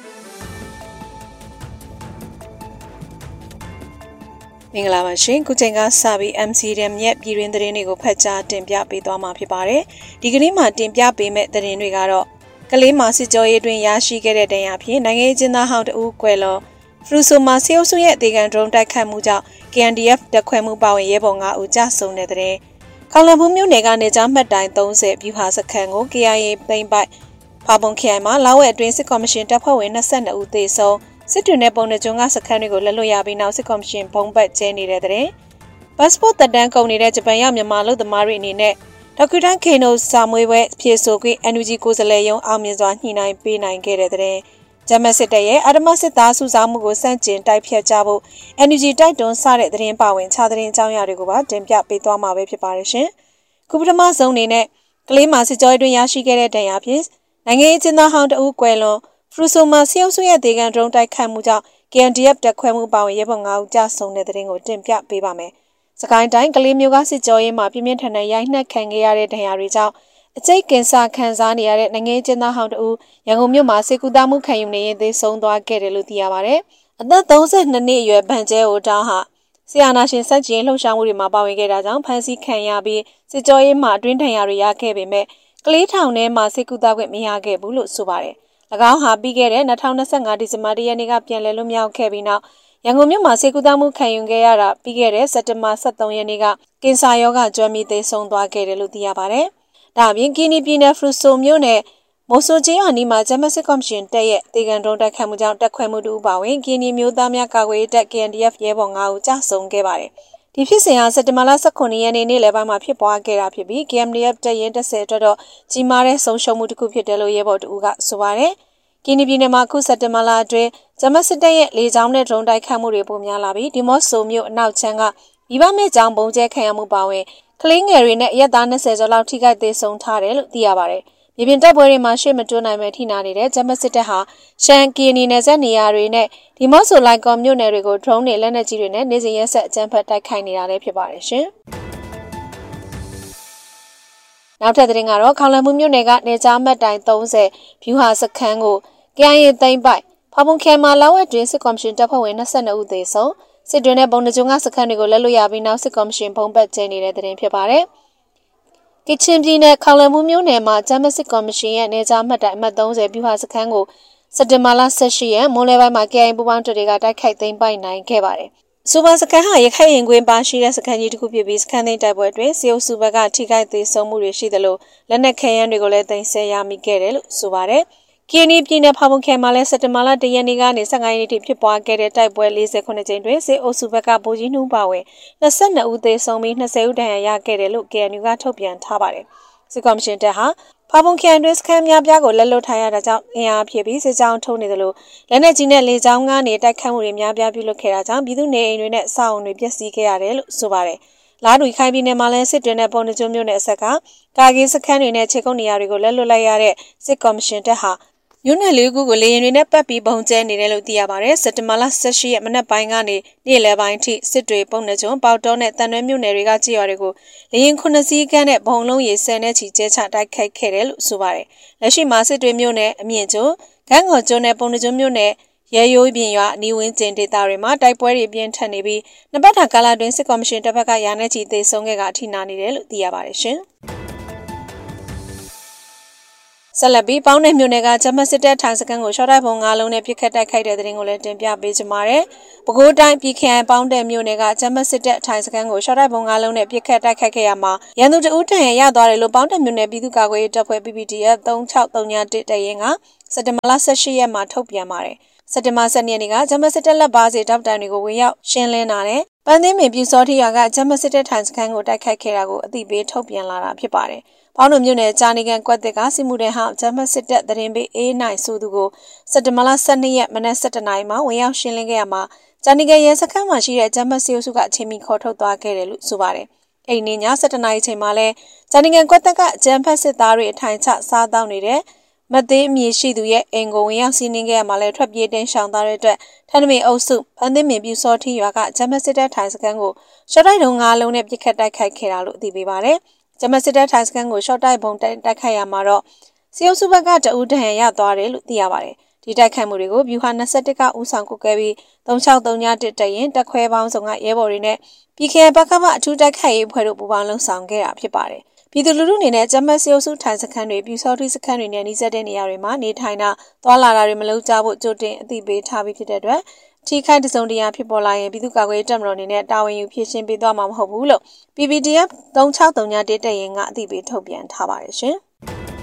မင်္ဂလာပါရှင်ခုချိန်ကစပြီး MCDM ရဲ့ပြည်တွင်းသတင်းတွေကိုဖတ်ကြားတင်ပြပေးသွားမှာဖြစ်ပါတယ်။ဒီကနေ့မှာတင်ပြပေးမယ့်သတင်းတွေကတော့ကလေးမှာစစ်ကြောရေးတွင်ရရှိခဲ့တဲ့တရားဖြင့်နိုင်ငံရေးကျင်းသားဟောင်းတဦးကွယ်လွန်ဖရူဆိုမှာစေအုပ်စုရဲ့အသေးခံဒရုန်းတိုက်ခတ်မှုကြောင့် KNDF တပ်ခွဲမှုပါဝင်ရဲဘော်9 ဦးကြာဆုံးတဲ့တဲ့။ခေါလံဘူးမြို့နယ်ကနေကြားမှတ်တိုင်30ဗျူဟာစခန်းကို KIA သိမ်းပိုက်ဖာပုံခရိုင်မှာလာဝဲအတွင်းစစ်ကော်မရှင်တပ်ဖွဲ့ဝင်22 ဦးသေဆုံးစစ်တွင်တဲ့ပုံနှကျွန်းကစခန်းတွေကိုလက်လွတ်ရပြီးနောက်စစ်ကော်မရှင်ဘုံဘတ်ကျဲနေတဲ့တဲ့။ပတ်စပို့တက်တန်းကုန်နေတဲ့ဂျပန်ရောက်မြန်မာလူသမားတွေအနေနဲ့ဒေါက်တာခေနိုစာမွေးပွဲဖြည့်ဆို့ပြီး NUG ကိုယ်စားလှယ်ရုံးအောင်မြင်စွာညှိနှိုင်းပေးနိုင်ခဲ့တဲ့တဲ့။ဂျမစစ်တပ်ရဲ့အဓမ္မစစ်သားစုဆောင်းမှုကိုစန့်ကျင်တိုက်ဖြတ်ကြဖို့ NUG တိုက်တွန်းစတဲ့သတင်းပါဝင်ခြားသတင်းအကြောင်းအရာတွေကိုပါတင်ပြပေးသွားမှာပဲဖြစ်ပါတယ်ရှင်။ခုပထမဆုံးအနေနဲ့ကလေးမှာစစ်ကြောတွင်ရရှိခဲ့တဲ့တရားဖြင့်နိုင်ငံရေးကျင်းသားဟောင်းတဦးကွယ်လွန်ဖရူဆိုမှာစေအုပ်စုရဲ့ဒေဂန်ဒရုန်းတိုက်ခတ်မှုကြောင့် KNDF တပ်ခွဲမှုပါဝင်ရဲဘော်9 ဦးကြာဆုံးတဲ့သတင်းကိုတင်ပြပေးပါမယ်။စကိုင်းတိုင်းကလေးမျိုးကစစ်ကြောရေးမှာပြင်းပြင်းထန်ထန်ရိုက်နှက်ခံခဲ့ရတဲ့ဒဏ်ရာတွေကြောင့်အကျိတ်ကင်ဆာခံစားနေရတဲ့နိုင်ငံကျင်းသားဟောင်းတဦးရန်ကုန်မြို့မှာစေကူသားမှုခံယူနေရင်သေဆုံးသွားခဲ့တယ်လို့သိရပါတယ်။အသက်32နှစ်အရွယ်ဗန်ကျဲအိုတောင်းဟာဆီယာနာရှင်စက်ကြီးလှုပ်ရှားမှုတွေမှာပါဝင်ခဲ့တာကြောင့်ဖမ်းဆီးခံရပြီးစစ်ကြောရေးမှာအတွင်းဒဏ်ရာတွေရခဲ့ပေမဲ့ကလေးထောင်ထဲမှာစေကူသားခွင့်မရခဲ့ဘူးလို့ဆိုပါတယ်။၎င်းဟာပြီးခဲ့တဲ့2025ဒီဇင်ဘာ1ရက်နေ့ကပြန်လည်လွတ်မြောက်ခဲ့ပြီးနောက်ရန်ကုန်မြို့မှာစေကူသားမှုခံယူခဲ့ရတာပြီးခဲ့တဲ့စက်တင်ဘာ23ရက်နေ့ကကင်ဆာရောဂါကျွမ်းမီသေဆုံးသွားခဲ့တယ်လို့သိရပါတယ်။ဒါအပြင်ကီနီပြည်နယ်ဖရူဆိုမြို့နယ်မိုးဆိုချင်းရွာနီမှာဂျမစစ်ကော်မရှင်တပ်ရဲ့ဒေဂန်ဒရုန်းတိုက်ခတ်မှုကြောင့်တပ်ခွဲမှုတူပါဝင်ကီနီမျိုးသားများကာကွယ်ရေးတပ် KNDF ရဲဘော်9 ဦးကြာဆုံးခဲ့ပါတယ်။ဒီဖြစ်စဉ်ဟာစက်တင်ဘာလ19ရက်နေ့နေ့လယ်ပိုင်းမှာဖြစ်ပွားခဲ့တာဖြစ်ပြီး KNDF တပ်ရင်း10အတွက်တော့ကြီးမားတဲ့ဆုံးရှုံးမှုတစ်ခုဖြစ်တယ်လို့ရဲဘော်တူကဆိုပါတယ်။ကီနီပြည်နယ်မှာအခုစက်တင်ဘာလအတွင်းဂျမစစ်တပ်ရဲ့လေကြောင်းနဲ့ဒရုန်းတိုက်ခတ်မှုတွေပိုများလာပြီးဒီမော့ဆိုမြို့အနောက်ချမ်းကမိဘမဲ့ကြောင်ပုံကျဲခံရမှုပါဝင်ကလေးငယ်တွေနဲ့ရက်သား20ကျော်လောက်ထိခိုက်သေးဆုံးထားတယ်လို့သိရပါတယ်။မြေပြင်တပ်ပွဲတွေမှာရှေ့မတွန်းနိုင်ပဲထိနာနေတဲ့ဂျမစစ်တပ်ဟာရှန်ကီနီနယ်စပ်နေရာတွေနဲ့ဒီမော့ဆိုလိုက်ကော်မြို့နယ်တွေကိုဒရုန်းတွေလက်နက်ကြီးတွေနဲ့နေစဉ်ရက်ဆက်အကြမ်းဖက်တိုက်ခိုက်နေတာလည်းဖြစ်ပါတယ်ရှင်။နောက်ထပ်သတင်းကတော့ခေါလံမှုမြို့နယ်ကနေကြားမှတ်တိုင်30ဗျူဟာစခန်းကို KIA သိမ်းပိုက်ဖာပုံခရိုင်မှာလာဝဲတွင်စစ်ကော်မရှင်တပ်ဖွဲ့ဝင်22 ဦးသေဆုံးစစ်တွင်တဲ့ပုံနှကျွန်းကစခန်းတွေကိုလက်လွတ်ရပြီးနောက်စစ်ကော်မရှင်ဘုံဘတ်ကျဲနေတဲ့သတင်းဖြစ်ပါတယ်။ကချင်ပြည်နယ်ခေါလံမှုမြို့နယ်မှာဂျမစစ်ကော်မရှင်ရဲ့နေကြားမှတ်တိုင်အမှတ်30ဗျူဟာစခန်းကိုစက်တင်ဘာလ18ရက်မိုးလယ်ပိုင်းမှာ KIA ပူးပေါင်းတပ်တွေကတိုက်ခိုက်သိမ်းပိုက်နိုင်ခဲ့ပါတယ်။စူပါစခန်းဟာရခိုင်ရင်ကွင်းပါရှိတဲ့စခန်းကြီးတစ်ခုဖြစ်ပြီးစခန်းသိမ်းတိုက်ပွဲအတွင်းစီအုပ်စုဘက်ကထိခိုက်သေးဆုံးမှုတွေရှိသလိုလက်နက်ခဲယမ်းတွေကိုလည်းသိမ်းဆည်းရမိခဲ့တယ်လို့ဆိုပါတယ်။ကီနီပြည်နယ်ဖာပုံခရိုင်မှာလည်းစက်တင်ဘာလ1ရက်နေ့ကနေ15ရက်နေ့ထိဖြစ်ပွားခဲ့တဲ့တိုက်ပွဲ48ကြိမ်တွင်စစ်အုပ်စုဘက်ကဗိုလ်ကြီးနှူးပါဝင်22ဦးသေဆုံးပြီး20ဦးဒဏ်ရာရခဲ့တယ်လို့ KNU ကထုတ်ပြန်ထားပါတယ်။စစ်ကော်မရှင်တပ်ဟာဖာပုံခရိုင်တွင်စခန်းများပြားကိုလက်လွတ်ထားရတာကြောင့်အင်အားဖြစ်ပြီးစစ်ကြောင်းထုံးနေသလိုလက်နက်ကြီးနဲ့လေကြောင်းကနေတိုက်ခတ်မှုတွေများပြားပြုလုပ်ခဲ့တာကြောင့်ပြည်သူနေအိမ်တွေနဲ့အဆောက်အုံတွေပျက်စီးခဲ့ရတယ်လို့ဆိုပါတယ်။လာဒူခိုင်ပြည်နယ်မှာလည်းစစ်တွင်တဲ့ပုံနှကျွန်းမြို့နယ်အဆက်ကကာကီစခန်းတွေနဲ့ခြေကုပ်နေရာတွေကိုလက်လွတ်လိုက်ရတဲ့စစ်ကော်မရှင်တပ်ဟာမြို့နယ်လေးခုကိုလေရင်တွေနဲ့ပတ်ပြီးပုံကျဲနေတယ်လို့သိရပါတယ်စက်တင်ဘာလ18ရက်မနက်ပိုင်းကနေနေ့လယ်ပိုင်းထိစစ်တွေပုံနှကျွန်းပေါတောနဲ့တန်ရွဲမြို့နယ်တွေကကြေးရွာတွေကိုလေရင်9စီးကန်းနဲ့ဘုံလုံးရေ10နဲ့ချီကျဲချတိုက်ခိုက်ခဲ့တယ်လို့ဆိုပါတယ်လက်ရှိမှာစစ်တွေမြို့နယ်အမြင့်ကျွန်းကန်းကော်ကျွန်းနဲ့ပုံနှကျွန်းမြို့နယ်ရဲရိုးပြင်ရွာအနီးဝန်းကျင်ဒေသတွေမှာတိုက်ပွဲတွေပြင်းထန်နေပြီးနှစ်ပတ်တာကာလတွင်စစ်ကော်မရှင်တပ်ဖက်ကရာနဲ့ချီသေဆုံးခဲ့ကအထိနာနေတယ်လို့သိရပါတယ်ရှင်ဆက်လက်ပြီးပေါင်းတဲ့မြို့နယ်ကဂျမတ်စစ်တပ်ထိုင်စခန်းကိုရှော့တိုက်ပုံ9လုံးနဲ့ပြစ်ခတ်တိုက်ခိုက်တဲ့တဲ့ရင်ကိုလည်းတင်ပြပေးကြပါမယ်။ပဲခူးတိုင်းပြည်ခိုင်ပေါင်းတဲ့မြို့နယ်ကဂျမတ်စစ်တပ်ထိုင်စခန်းကိုရှော့တိုက်ပုံ9လုံးနဲ့ပြစ်ခတ်တိုက်ခိုက်ခဲ့ရမှာရန်သူတအုပ်တန်ရသွားတယ်လို့ပေါင်းတဲ့မြို့နယ်ပြည်သူ့ကာကွယ်ရေးတပ်ဖွဲ့ PPDF 3631တရင်ကစက်တင်ဘာလ18ရက်မှာထုတ်ပြန်ပါတယ်။စက်တင်ဘာ12ရက်နေ့ကဂျမတ်စစ်တပ်လက်ပါစီတောက်တန်တွေကိုဝင်ရောက်ရှင်းလင်းတာနဲ့ပန်းသိမ်းပင်ပြူစောထီရွာကဂျမတ်စစ်တပ်ထိုင်စခန်းကိုတိုက်ခိုက်ခဲ့တာကိုအသိပေးထုတ်ပြန်လာတာဖြစ်ပါတယ်။ပေါင်းတို့မြို့နယ်ဂျာနီကန်ကွက်တစ်ကစီမှုတဲ့ဟောင်းဂျမတ်စစ်တပ်တရင်ပေးအေးနိုင်ဆိုသူကိုစက်တင်ဘာလ12ရက်မနက်7:00နာရီမှာဝင်ရောက်ရှင်းလင်းခဲ့ရမှာဂျာနီကန်ရဲစခန်းမှာရှိတဲ့ဂျမတ်စီအုပ်စုကအချိန်မီခေါ်ထုတ်သွားခဲ့တယ်လို့ဆိုပါတယ်။အဲ့ဒီည7:00နာရီချိန်မှာလဲဂျာနီကန်ကွက်တစ်ကဂျမ်ဖက်စစ်သားတွေအထိုင်ချစားတောင်းနေတဲ့မသေးအမည်ရှိသူရဲ့အင်ကိုဝင်ရောက်စီးနင်းခဲ့ရမှာလဲထွက်ပြေးတင်းရှောင်သားတဲ့အတွက်ထန်းသမင်အုပ်စုပန်းသိမ်းပင်ပြူစောထီရွာကဂျမတ်စစ်တပ်ထိုင်စခန်းကိုရှော့တိုက်တုံး9လုံးနဲ့ပြစ်ခတ်တိုက်ခိုက်ခဲ့တာလို့အသိပေးပါတယ်။ဂျမတ်စစ်တပ်ထိုင်စခန်းကိုရှော့တိုက်ပုံတိုက်ခိုက်ရမှာတော့စီအုပ်စုဘက်ကတအူးတဟန်ရသွားတယ်လို့သိရပါတယ်။ဒီတိုက်ခိုက်မှုတွေကိုဗျူဟာ21ကဦးဆောင်ကုတ်ခဲ့ပြီး3631တရင်တက်ခွဲပေါင်းစုံကရဲဘော်တွေနဲ့ပြည်ခဲဘက်ကမှအထူးတိုက်ခိုက်ရေးအဖွဲ့တို့ပူးပေါင်းလှုပ်ဆောင်ခဲ့တာဖြစ်ပါတယ်။ပြည်သူလူထုအနေနဲ့ဂျမတ်စီအုပ်စုထိုင်စခန်းတွေပြူစောထီစခန်းတွေနဲ့နှိစက်တဲ့နေရာတွေမှာနေထိုင်တာသွာလာတာတွေမလုပ်ကြဖို့ကြိုတင်အသိပေးထားပြီးဖြစ်တဲ့အတွက်ထိခိုက်တစုံတရာဖြစ်ပေါ်လာရင်ပြည်သူ့ကာကွယ်ရေးတပ်မတော်အနေနဲ့တာဝန်ယူဖြည့်ရှင်းပေးသွားမှာမဟုတ်ဘူးလို့ PPDF 3631တရင်ကအသိပေးထုတ်ပြန်ထားပါတယ်ရှင်။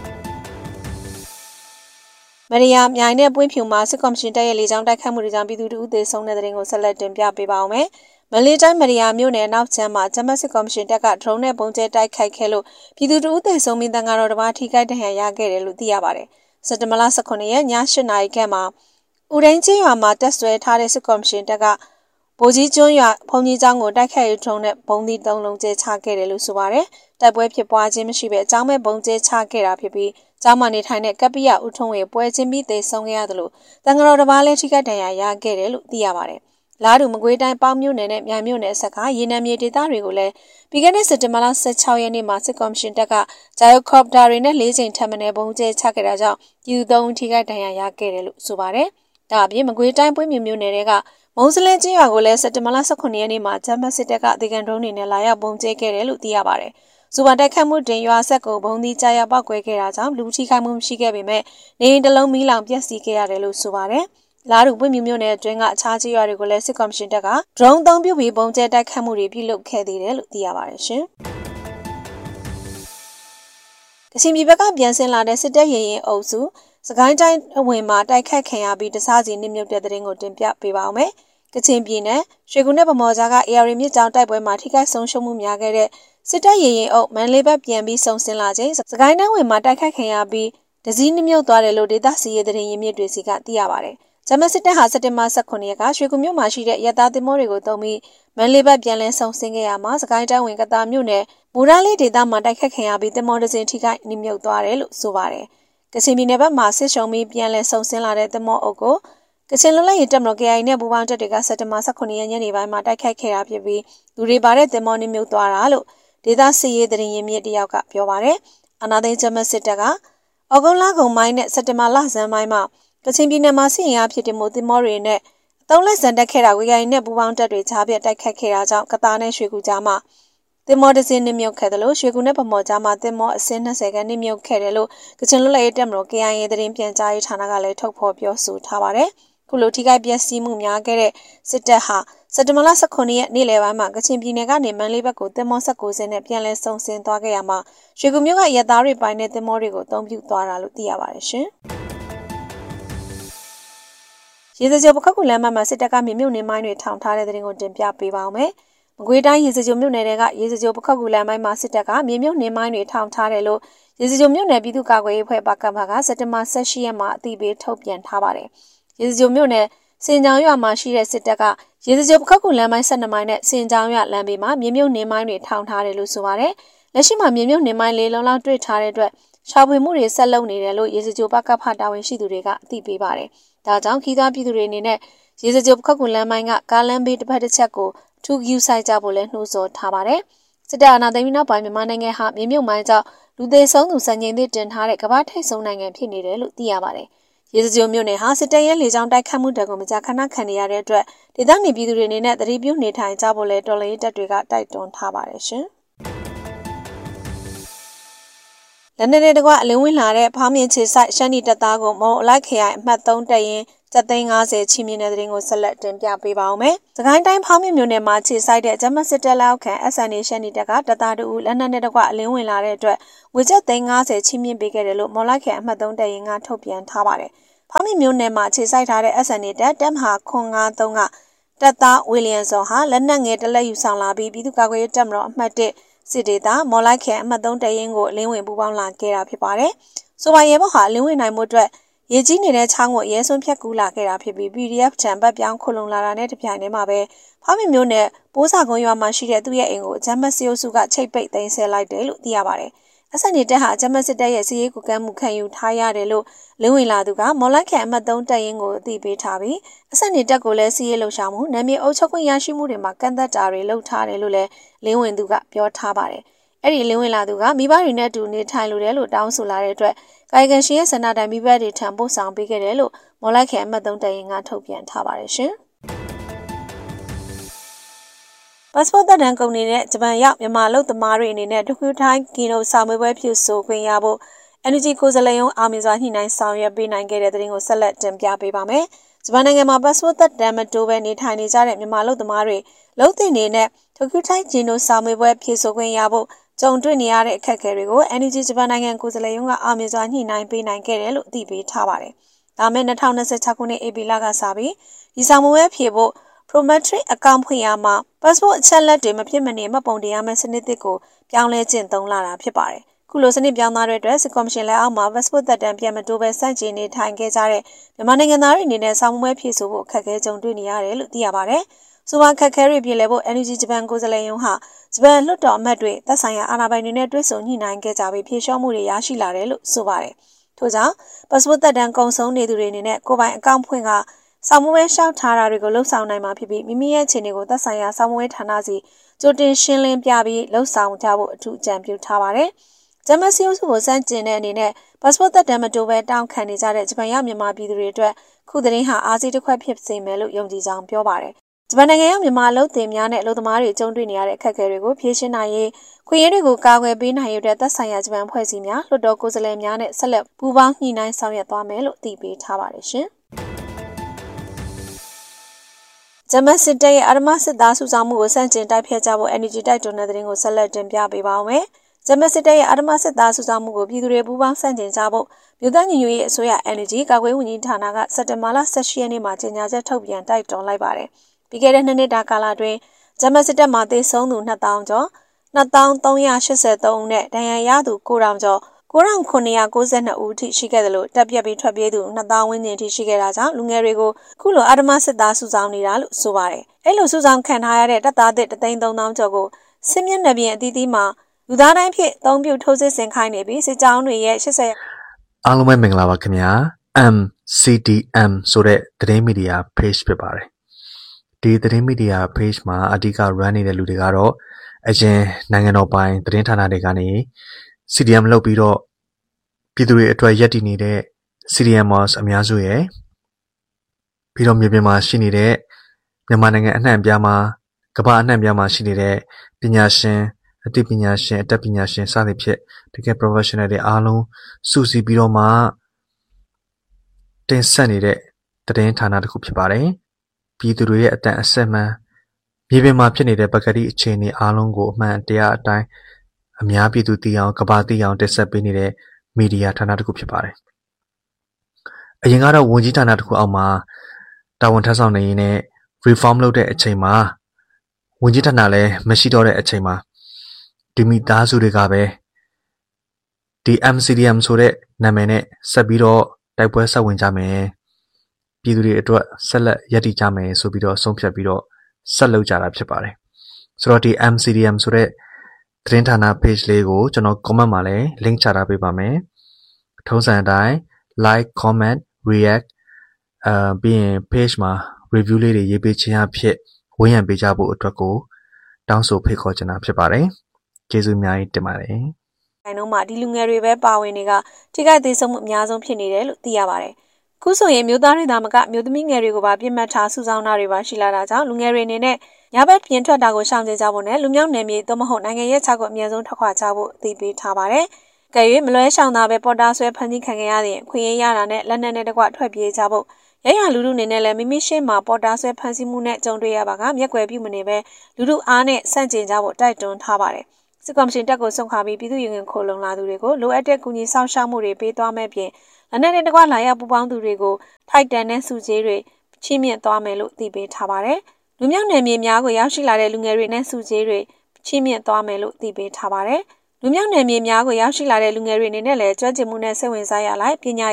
မရီယာမြိုင်နဲ့ပွင့်ဖြူမှာစစ်ကော်မရှင်တပ်ရဲ့လေကြောင်းတိုက်ခိုက်မှုတွေကြောင့်ပြည်သူတို့သေဆုံးတဲ့တဲ့ရင်ကိုဆက်လက်တင်ပြပေးပါအောင်မယ်။မလေးတိုင်းမရီယာမြို့နယ်နောက်ချမ်းမှာဂျမတ်စစ်ကော်မရှင်တပ်ကဒရုန်းနဲ့ပုံကျဲတိုက်ခိုက်ခဲ့လို့ပြည်သူတို့သေဆုံးပြီးတန်ဃာတော်တစ်ပါးထိခိုက်ဒဏ်ရာရခဲ့တယ်လို့သိရပါတယ်။စက်တင်ဘာလ18ရက်ည8:00နာရီခန့်မှာဦးရင်းချင်းရွာမှာတက်ဆွဲထားတဲ့စစ်ကော်မရှင်တပ်ကဗိုလ်ကြီးကျွန်းရွာဘုံကြီးကျောင်းကိုတိုက်ခိုက်ရေးဒရုန်းနဲ့ဘုံသီး3လုံးကျဲချခဲ့တယ်လို့ဆိုပါတယ်။တိုက်ပွဲဖြစ်ပွားခြင်းမရှိဘဲအကြောင်းမဲ့ဘုံကျဲချခဲ့တာဖြစ်ပြီးကျောင်းမနေထိုင်တဲ့ကပ္ပိယဦးထုံးဝေပွဲချင်းပြီးသေဆုံးခဲ့ရတယ်လို့တန်ဃာတော်တစ်ပါးလည်းထိခိုက်ဒဏ်ရာရခဲ့တယ်လို့သိရပါတယ်။လာတူမကွေးတိုင်းပေါင်းမြို့နယ်နဲ့မြိုင်မြို့နယ်ဆက်ကရေနံမြေဒေသတွေကိုလည်းပြီးခဲ့တဲ့စက်တင်ဘာလ16ရက်နေ့မှာစစ်ကော်မရှင်တပ်ကဂျာယိုကော်ပတာတွေနဲ့4ချိန်ထပ်မံဘုံကျဲချခဲ့တာကြောင့်ပြည်သူ3ဦးထိခိုက်ဒဏ်ရာရခဲ့တယ်လို့ဆိုပါတယ်။ဒါအပြင်မကွေးတိုင်းပွင့်မြို့နယ်တွေကမုံစလဲချင်းရွာကိုလည်းစက်တင်ဘာလ18ရက်နေ့မှာဂျမ်ဘတ်စစ်တပ်ကဒေကန်ဒရုန်းတွေနဲ့လာရောက်ဘုံကျဲခဲ့တယ်လို့သိရပါတယ်။စူပါတိုက်ခတ်မှုတင်ရွာဆက်ကိုဘုံသီးကြားရောက်ပောက်ကွဲခဲ့တာကြောင့်လူထိခိုက်မှုမရှိခဲ့ပေမဲ့နေအိမ်တစ်လုံးမီးလောင်ပျက်စီးခဲ့ရတယ်လို့ဆိုပါတယ်။လာတူပွင့်မြို့နယ်အတွင်းကအခြားကြေးရွာတွေကိုလည်းစစ်ကော်မရှင်တပ်ကဒရုန်းသုံးပြုပြီးဘုံကျဲတိုက်ခတ်မှုတွေပြုလုပ်ခဲ့သေးတယ်လို့သိရပါတယ်ရှင်။ကချင်ပြည်ဘက်ကပြန်ဆင်းလာတဲ့စစ်တပ်ရေရင်အုပ်စုစကိုင်းတိုင်းအဝင်မှာတိုက်ခတ်ခံရပြီးတစားစီနစ်မြုပ်တဲ့တဲ့ရင်ကိုတင်ပြပေးပါအောင်မယ်။ကချင်ပြည်နယ်ရွှေကူနဲ့ဗမော်ကြားက AR မြစ်ကြောင်းတိုက်ပွဲမှာထိခိုက်ဆုံးရှုံးမှုများခဲ့တဲ့စစ်တပ်ရေရင်အုပ်မန်လေးဘက်ပြန်ပြီးဆုံဆင်းလာချိန်စကိုင်းတိုင်းဝင်မှာတိုက်ခတ်ခံရပြီးတစည်းနစ်မြုပ်သွားတယ်လို့ဒေသစီရေးတဲ့ရင်မြစ်တွေစီကသိရပါတယ်။ဂျမတ်စစ်တပ်ဟာစက်တင်ဘာ18ရက်ကရွှေကူမြို့မှာရှိတဲ့ရသားသင်္ဘောတွေကိုတုံးပြီးမန်လေးဘက်ပြန်လည်ဆုံဆင်းခဲ့ရမှာစကိုင်းတိုင်းဝင်ကတာမြို့နယ်မူရလေးဒေသမှာတိုက်ခတ်ခံရပြီးသင်္ဘောတစ်စင်းထိခိုက်နစ်မြုပ်သွားတယ်လို့ဆိုပါတယ်။ကချင်ပြည်နယ်ဘက်မှာစစ်ရှုံပြီးပြန်လည်ဆုံဆင်းလာတဲ့သင်္ဘောအုပ်ကိုကချင်လွတ်လပ်ရေးတပ်မတော် KIA နဲ့ပူးပေါင်းတပ်တွေကစက်တင်ဘာ18ရက်ညနေပိုင်းမှာတိုက်ခိုက်ခဲ့တာဖြစ်ပြီးလူတွေပါတဲ့သင်္ဘောနစ်မြုပ်သွားတာလို့ဒေသစစ်ရေးသတင်းရင်းမြစ်တယောက်ကပြောပါတယ်။အာနာသိန်းဂျမတ်စစ်တပ်ကဩဂုတ်လကုန်ပိုင်းနဲ့စက်တင်ဘာလဆန်းပိုင်းမှာကချင်ပြည်နယ်မှာစစ်ရင်အားဖြစ်တဲ့မိုးသင်္ဘောတွေနဲ့အသုံးလက်စံတက်ခဲ့တာ KIA နဲ့ပူးပေါင်းတပ်တွေကြားပြတ်တိုက်ခတ်ခဲ့တာကြောင့်ကတားနဲ့ရွှေကူကြားမှာသင်္ဘောတစ်စင်းနစ်မြုပ်ခဲ့တယ်လို့ရွှေကူနဲ့ဗမော်ကြားမှာသင်္ဘောအစင်း20ခန်းနစ်မြုပ်ခဲ့တယ်လို့ကချင်လွတ်လပ်ရေးတပ်မတော် KIA သတင်းပြန်ကြားရေးဌာနကလည်းထုတ်ဖော်ပြောဆိုထားပါတယ်။ခုလိုထိခိုက်ပျက်စီးမှုများခဲ့တဲ့စစ်တပ်ဟာစက်တင်ဘာလ18ရက်နေ့လယ်ပိုင်းမှာကချင်ပြည်နယ်ကနေမန်လေးဘက်ကိုသင်္ဘော19စင်းနဲ့ပြန်လည်ဆုံဆင်းသွားခဲ့ရမှာရွှေကူမြို့ကရဲသားတွေပိုင်းတဲ့သင်္ဘောတွေကိုအသုံးပြုသွားတာလို့သိရပါတယ်ရှင်။ရေစကြိုပခောက်ကူလမ်းမှာစစ်တပ်ကမြေမြုပ်နေမိုင်းတွေထောင်ထားတဲ့တဲ့ရင်ကိုတင်ပြပေးပါောင်းမယ်။မကွေးတိုင်းရေစကြိုမြို့နယ်တွေကရေစကြိုပခောက်ကူလမ်းပိုင်းမှာစစ်တပ်ကမြေမြုပ်နေမိုင်းတွေထောင်ထားတယ်လို့ရေစကြိုမြို့နယ်ပြည်သူ့ကာကွယ်ရေးအဖွဲ့ပကဖကစက်တင်ဘာ18ရက်မှာအသိပေးထုတ်ပြန်ထားပါတယ်။ရေစကြိုမြို့နယ်စင်ကြောင်ရွာမှာရှိတဲ့စစ်တပ်ကရေစကြိုပခောက်ကူလမ်းပိုင်း12မိုင်နဲ့စင်ကြောင်ရွာလမ်းဘေးမှာမြေမြုပ်နေမိုင်းတွေထောင်ထားတယ်လို့ဆိုပါတယ်။လက်ရှိမှာမြေမြုပ်နေမိုင်း၄လုံးလောက်တွေ့ထားတဲ့အတွက်ရှာဖွေမှုတွေဆက်လုပ်နေတယ်လို့ရေစကြိုပကဖတာဝန်ရှိသူတွေကအသိပေးပါတယ်။ဒါကြောင့်ခီးသားပြည်သူတွေအနေနဲ့ရေစကြိုပခက်ကူလမ်းပိုင်းကကားလမ်းဘေးတစ်ဖက်တစ်ချက်ကိုထူးဂယူဆိုင်ကြဖို့လည်းနှိုးဆော်ထားပါတယ်။စစ်တပ်အာဏာသိမ်းပြီးနောက်ပိုင်းမြန်မာနိုင်ငံဟာမြေမြုပ်မိုင်းကြောင့်လူသေးဆုံးသူစံချိန်သစ်တင်ထားတဲ့ကမ္ဘာထိပ်ဆုံးနိုင်ငံဖြစ်နေတယ်လို့သိရပါတယ်။ရေစကြိုမြို့နယ်ဟာစစ်တပ်ရဲ့လေကြောင်းတိုက်ခတ်မှုတံကိုမကြာခဏခံနေရတဲ့အတွက်ဒေသနေပြည်သူတွေအနေနဲ့သတိပြုနေထိုင်ကြဖို့လဲတော်လှန်ရေးတပ်တွေကတိုက်တွန်းထားပါတယ်ရှင်။လက်နက်တွေတကွအလင်းဝင်လာတဲ့ဖောင်းမြင့်ချေဆိုင်ရှမ်းနီတပ်သားကိုမုံအလိုက်ခရိုင်အမှတ်3တပ်ရင်း750ချီမြင့်တဲ့တဲ့ရင်ကိုဆက်လက်တင်ပြပေးပါအောင်မယ်။စကိုင်းတိုင်းဖောင်းမြင့်မြို့နယ်မှာခြေဆိုင်တဲ့ဂျမတ်စစ်တပ်လက်အောက်ခံ SNA ရှမ်းနီတပ်ကတပ်သားတို့လက်နက်နဲ့တကွအလင်းဝင်လာတဲ့အတွက်ငွေကျပ်350ချီမြင့်ပေးခဲ့တယ်လို့မော်လိုက်ခရိုင်အမှတ်3တပ်ရင်းကထုတ်ပြန်ထားပါတယ်။ဖောင်းမြင့်မြို့နယ်မှာခြေဆိုင်ထားတဲ့ SNA တပ်မဟာ953ကတပ်သားဝီလီယံစောဟာလက်နက်ငယ်တစ်လက်ယူဆောင်လာပြီးပြည်သူ့ကာကွယ်ရေးတပ်မတော်အမှတ်1စစ်ဒေသမော်လိုက်ခရိုင်အမှတ်3တပ်ရင်းကိုအလင်းဝင်ပူးပေါင်းလာခဲ့တာဖြစ်ပါတယ်။ဆိုပါရဲဘော်ဟာအလင်းဝင်နိုင်မှုအတွက်ရေကြီးနေတဲ့ချောင်းကိုရဲစွန်းဖြတ်ကူးလာခဲ့တာဖြစ်ပြီး PDF ထံပတ်ပြောင်းခုလုံလာတာနဲ့တပြိုင်တည်းမှာပဲဖောင်းမြမျိုးနဲ့ပိုးစာကုန်းရွာမှာရှိတဲ့သူ့ရဲ့အိမ်ကိုအကြမ်းဖက်စစ်အုပ်စုကချိတ်ပိတ်သိမ်းဆည်းလိုက်တယ်လို့သိရပါတယ်။အဆက်နေတက်ဟာအကြမ်းဖက်စစ်တပ်ရဲ့စီးရေးကူကမ်းမှုခံယူထားရတယ်လို့လင်းဝင်လာသူကမော်လိုက်ခန်အမှတ်3တပ်ရင်းကိုအသိပေးထားပြီးအဆက်နေတက်ကိုလည်းစီးရေးလှုပ်ရှားမှုနာမည်အုပ်ချုပ်ခွင့်ရရှိမှုတွေမှာကန့်သက်တာတွေလုပ်ထားတယ်လို့လည်းလင်းဝင်သူကပြောထားပါတယ်။အဲ့ဒီလင်းဝင်လာသူကမိဘတွေနဲ့အတူနေထိုင်လိုတယ်လို့တောင်းဆိုလာတဲ့အတွက်ကာယကံရှင်ရဲ့ဆန္ဒတိုင်းမိဘတွေထံပို့ဆောင်ပေးခဲ့တယ်လို့မော်လိုက်ခန်အမှတ်3တပ်ရင်းကထုတ်ပြန်ထားပါတယ်ရှင်။ပတ်စပို့သက်တမ်းကုန်နေတဲ့ဂျပန်ရောက်မြန်မာလူသမားတွေအနေနဲ့တခုထိုင်းကီနိုစာမေးပွဲပြုဆိုခွင့်ရဖို့ Energy ကိုယ်စားလှယ်ရုံးအောင်မြင်စွာညှိနှိုင်းဆောင်ရွက်ပေးနိုင်ခဲ့တဲ့တဲ့ရင်ကိုဆက်လက်တင်ပြပေးပါမယ်။ဂျပန်နိုင်ငံမှာပတ်စပို့သက်တမ်းမတိုးဘဲနေထိုင်နေကြတဲ့မြန်မာလူသမားတွေလုံသင်နေတဲ့တခုထိုင်းကီနိုစာမေးပွဲပြုဆိုခွင့်ရဖို့ကြုံတွေ့နေရတဲ့အခက်အခဲတွေကို Energy ဂျပန်နိုင်ငံကိုယ်စားလှယ်ရုံးကအောင်မြင်စွာညှိနှိုင်းပေးနိုင်ခဲ့တယ်လို့အသိပေးထားပါတယ်။ဒါမဲ့2026ခုနှစ်ဧပြီလကစပြီးဒီစာမေးပွဲဖြေဖို့ Prometric အကောင့်ဖွင့်ရမှာ passport အချက်လက်တွေမဖြစ်မနေမှတ်ပုံတင်ရမယ့်စနစ်သစ်ကိုပြောင်းလဲကျင့်သုံးလာတာဖြစ်ပါတယ်။ခုလိုစနစ်ပြောင်းသားတဲ့အတွက်စစ်ကော်မရှင်လက်အောက်မှာ passport သက်တမ်းပြန်မတိုးပဲစန့်ကျင်နေထိုင်ခဲ့ကြတဲ့မြန်မာနိုင်ငံသားတွေအနေနဲ့စာမေးပွဲဖြေဆိုဖို့အခက်အခဲကြုံတွေ့နေရတယ်လို့သိရပါတယ်။ဆိုပါခက်ခဲတွေပြည်လဲဖို့ Energy ဂျပန်ကိုယ်စားလှယ်ရုံးဟာဂျပန်လွှတ်တော်အမတ်တွေသက်ဆိုင်ရာအာဏာပိုင်တွေနဲ့တွဲဆုံညှိနှိုင်းခဲ့ကြပြီးဖြေလျှော့မှုတွေရရှိလာတယ်လို့ဆိုပါတယ်။ထို့ကြောင့် passport သက်တမ်းကုန်ဆုံးနေသူတွေအနေနဲ့ကိုယ်ပိုင်အကောင့်ဖွင့်ကစာမေးပွဲလျှောက်ထားတာတွေကိုလှုပ်ဆောင်နိုင်မှာဖြစ်ပြီးမိမိရဲ့အခြေအနေကိုသက်ဆိုင်ရာစာမေးပွဲဌာနစီကြိုတင်ရှင်းလင်းပြပြီးလှုပ်ဆောင်ကြဖို့အထူးအကြံပြုထားပါတယ်။ဂျမတ်စီအုပ်စုကိုစန့်ကျင်တဲ့အနေနဲ့ passport သက်တမ်းမတိုးဘဲတောင်းခံနေကြတဲ့ဂျပန်ရောက်မြန်မာပြည်သူတွေအတွက်ခုသတင်းဟာအားစီးတစ်ခွက်ဖြစ်စေမယ်လို့ယုံကြည်ကြောင်းပြောပါတယ်။ဂျပန်နိုင်ငံရောက်မြန်မာလူသင်များနဲ့လူသမားတွေကြုံတွေ့နေရတဲ့အခက်အခဲတွေကိုဖြေရှင်းနိုင်ရေးခွင့်ရတွေကိုကာကွယ်ပေးနိုင်ရတဲ့သက်ဆိုင်ရာဂျပန်ဖွဲ့စည်းများလွှတ်တော်ကိုယ်စားလှယ်များနဲ့ဆက်လက်ပူးပေါင်းညှိနှိုင်းဆောင်ရွက်သွားမယ်လို့အသိပေးထားပါတယ်ရှင်။ဂျမတ်စစ်တပ်ရဲ့အာရမစစ်သားစုဆောင်မှုကိုစန့်ကျင်တိုက်ဖျက်ကြဖို့ Energy တိုက်တွန်းတဲ့သတင်းကိုဆက်လက်တင်ပြပေးပါောင်းမယ်။ဂျမတ်စစ်တပ်ရဲ့အာရမစစ်သားစုဆောင်မှုကိုပြည်သူတွေပူးပေါင်းစန့်ကျင်ကြဖို့မြို့သားညီညွတ်ရေးအစိုးရ Energy ကာကွယ်ဝန်ကြီးဌာနကစက်တင်ဘာလ18ရက်နေ့မှာကြေညာချက်ထုတ်ပြန်တိုက်တွန်းလိုက်ပါတယ်။ပြီးခဲ့တဲ့2နှစ်တာကာလအတွင်းဂျမတ်စစ်တပ်မှာသေဆုံးသူ2000ကျော်2383ဦးနဲ့ဒဏ်ရာရသူ9000ကျော်9992ဦးထိရှိခဲ့တယ်လို့တပ်ပြတ်ပြီးထွက်ပြေးသူ2000ဝန်းကျင်ထိရှိခဲ့တာကြောင့်လူငယ်တွေကိုခုလိုအာဓမစစ်သားစုဆောင်နေတာလို့ဆိုပါတယ်။အဲ့လိုစုဆောင်ခံထားရတဲ့တပ်သားသစ်33000ကျော်ကိုစစ်မျက်နှာပြင်အသီးသီးမှာလူသားတိုင်းဖြစ်အသုံးပြုထိုးစစ်ဆင်ခိုင်းနေပြီးစစ်ကြောင်းတွေရဲ့80 အားလုံးပဲမင်္ဂလာပါခင်ဗျာ MCDM ဆိုတဲ့သတင်းမီဒီယာ page ဖြစ်ပါတယ်။ဒီသတင်းမီဒီယာ page မှာအဓိက run နေတဲ့လူတွေကတော့အရင်နိုင်ငံတော်ပိုင်သတင်းဌာနတွေကနေ CDM လုပ်ပြီးတော့ပြည်သူတွေအတွက်ရပ်တည်နေတဲ့ CDMers အများစုရဲ့ပြီးတော့မြေပြင်မှာရှိနေတဲ့မြန်မာနိုင်ငံအနှံ့အပြားမှာကမ္ဘာအနှံ့အပြားမှာရှိနေတဲ့ပညာရှင်အသိပညာရှင်အတတ်ပညာရှင်စသဖြင့်တကယ် professional တွေအားလုံးစုစည်းပြီးတော့မှတင်ဆက်နေတဲ့သတင်းဌာနတစ်ခုဖြစ်ပါတယ်။ပြည်သူတွေရဲ့အတန်အဆက်မှန်မြေပြင်မှာဖြစ်နေတဲ့ပကတိအခြေအနေအားလုံးကိုအမှန်တရားအတိုင်းအများပြည်သူသိအောင်ကမ္ဘာသိအောင်တင်ဆက်ပေးနေတဲ့မီဒီယာဌာနတစ်ခုဖြစ်ပါတယ်။အရင်ကတော့ဝန်ကြီးဌာနတစ်ခုအောက်မှာတာဝန်ထမ်းဆောင်နေရင်းနဲ့ reform လုပ်တဲ့အချိန်မှာဝန်ကြီးဌာနလည်းမရှိတော့တဲ့အချိန်မှာဒီမိသားစုတွေကပဲဒီ MCDM ဆိုတဲ့နာမည်နဲ့ဆက်ပြီးတော့တိုက်ပွဲဆက်ဝင်ကြမယ်။ပြည်သူတွေအတွက်ဆက်လက်ရပ်တည်ကြမယ်ဆိုပြီးတော့ဆုံးဖြတ်ပြီးတော့ဆက်လုပ်ကြတာဖြစ်ပါတယ်။ဆိုတော့ဒီ MCDM ဆိုတဲ့သတင်းဌာန page လေးကိုကျွန်တော် comment မှာလည်း link ချထားပေးပါမယ်ထုံးစံအတိုင်း like comment react ပြီးရင် page မှာ review လေးတွေရေးပေးခြင်းအဖြစ်ဝန်းရံပေးကြဖို့အတွက်ကိုတောင်းဆိုဖိတ်ခေါ်ချင်တာဖြစ်ပါတယ်ကျေးဇူးအများကြီးတင်ပါတယ်အဲနှုန်းမှာဒီလူငယ်တွေပဲပါဝင်နေကထိခိုက်သေးဆုံးမှုအများဆုံးဖြစ်နေတယ်လို့သိရပါတယ်ခုဆိုရင်မျိုးသားတွေသာမကမျိုးသမီးငယ်တွေကိုပါပြစ်မှတ်ထားစုဆောင်းတာတွေပါရှိလာတာကြောင့်လူငယ်တွေအနေနဲ့ညဘက်ပြင်ထွက်တာကိုရှောင်ကျဉ်ကြဖို့နဲ့လူမျိုးနယ်မြေသို့မဟုတ်နိုင်ငံရဲ့ခြားကိုအမြဲဆုံးထွက်ခွာကြဖို့အသိပေးထားပါတယ်။ကဲ၍မလွဲရှောင်တာပဲပေါ်တာဆွဲဖန်တီးခံရတဲ့ခွင့်ရရတာနဲ့လက်နက်နဲ့တကွထွက်ပြေးကြဖို့ရရလူလူအနေနဲ့လည်းမိမိရှေ့မှာပေါ်တာဆွဲဖန်ဆီးမှုနဲ့ကြုံတွေ့ရပါကမျက်ကွယ်ပြုမနေပဲလူလူအားနဲ့ဆန့်ကျင်ကြဖို့တိုက်တွန်းထားပါတယ်။စစ်ကော်မရှင်တပ်ကိုဆုံးခါပြီးပြည်သူ့ရင်ခိုလုံလာသူတွေကိုလိုအပ်တဲ့ကူညီဆောင်ရှောက်မှုတွေပေးသွားမဲ့ပြင်လက်နက်နဲ့တကွလာရောက်ပူပေါင်းသူတွေကိုထိုက်တန်တဲ့စုစည်းတွေချီးမြှင့်သွားမယ်လို့သိပေးထားပါတယ်။လူမျိုးနယ်မြေများကိုရောက်ရှိလာတဲ့လူငယ်တွေနဲ့စုစည်းတွေချီးမြှင့်သွားမယ်လို့သိပေးထားပါတယ်။လူမျိုးနယ်မြေများကိုရောက်ရှိလာတဲ့လူငယ်တွေအနေနဲ့လည်းကျွမ်းကျင်မှုနဲ့စိတ်ဝင်စားရလိုက်ပညာ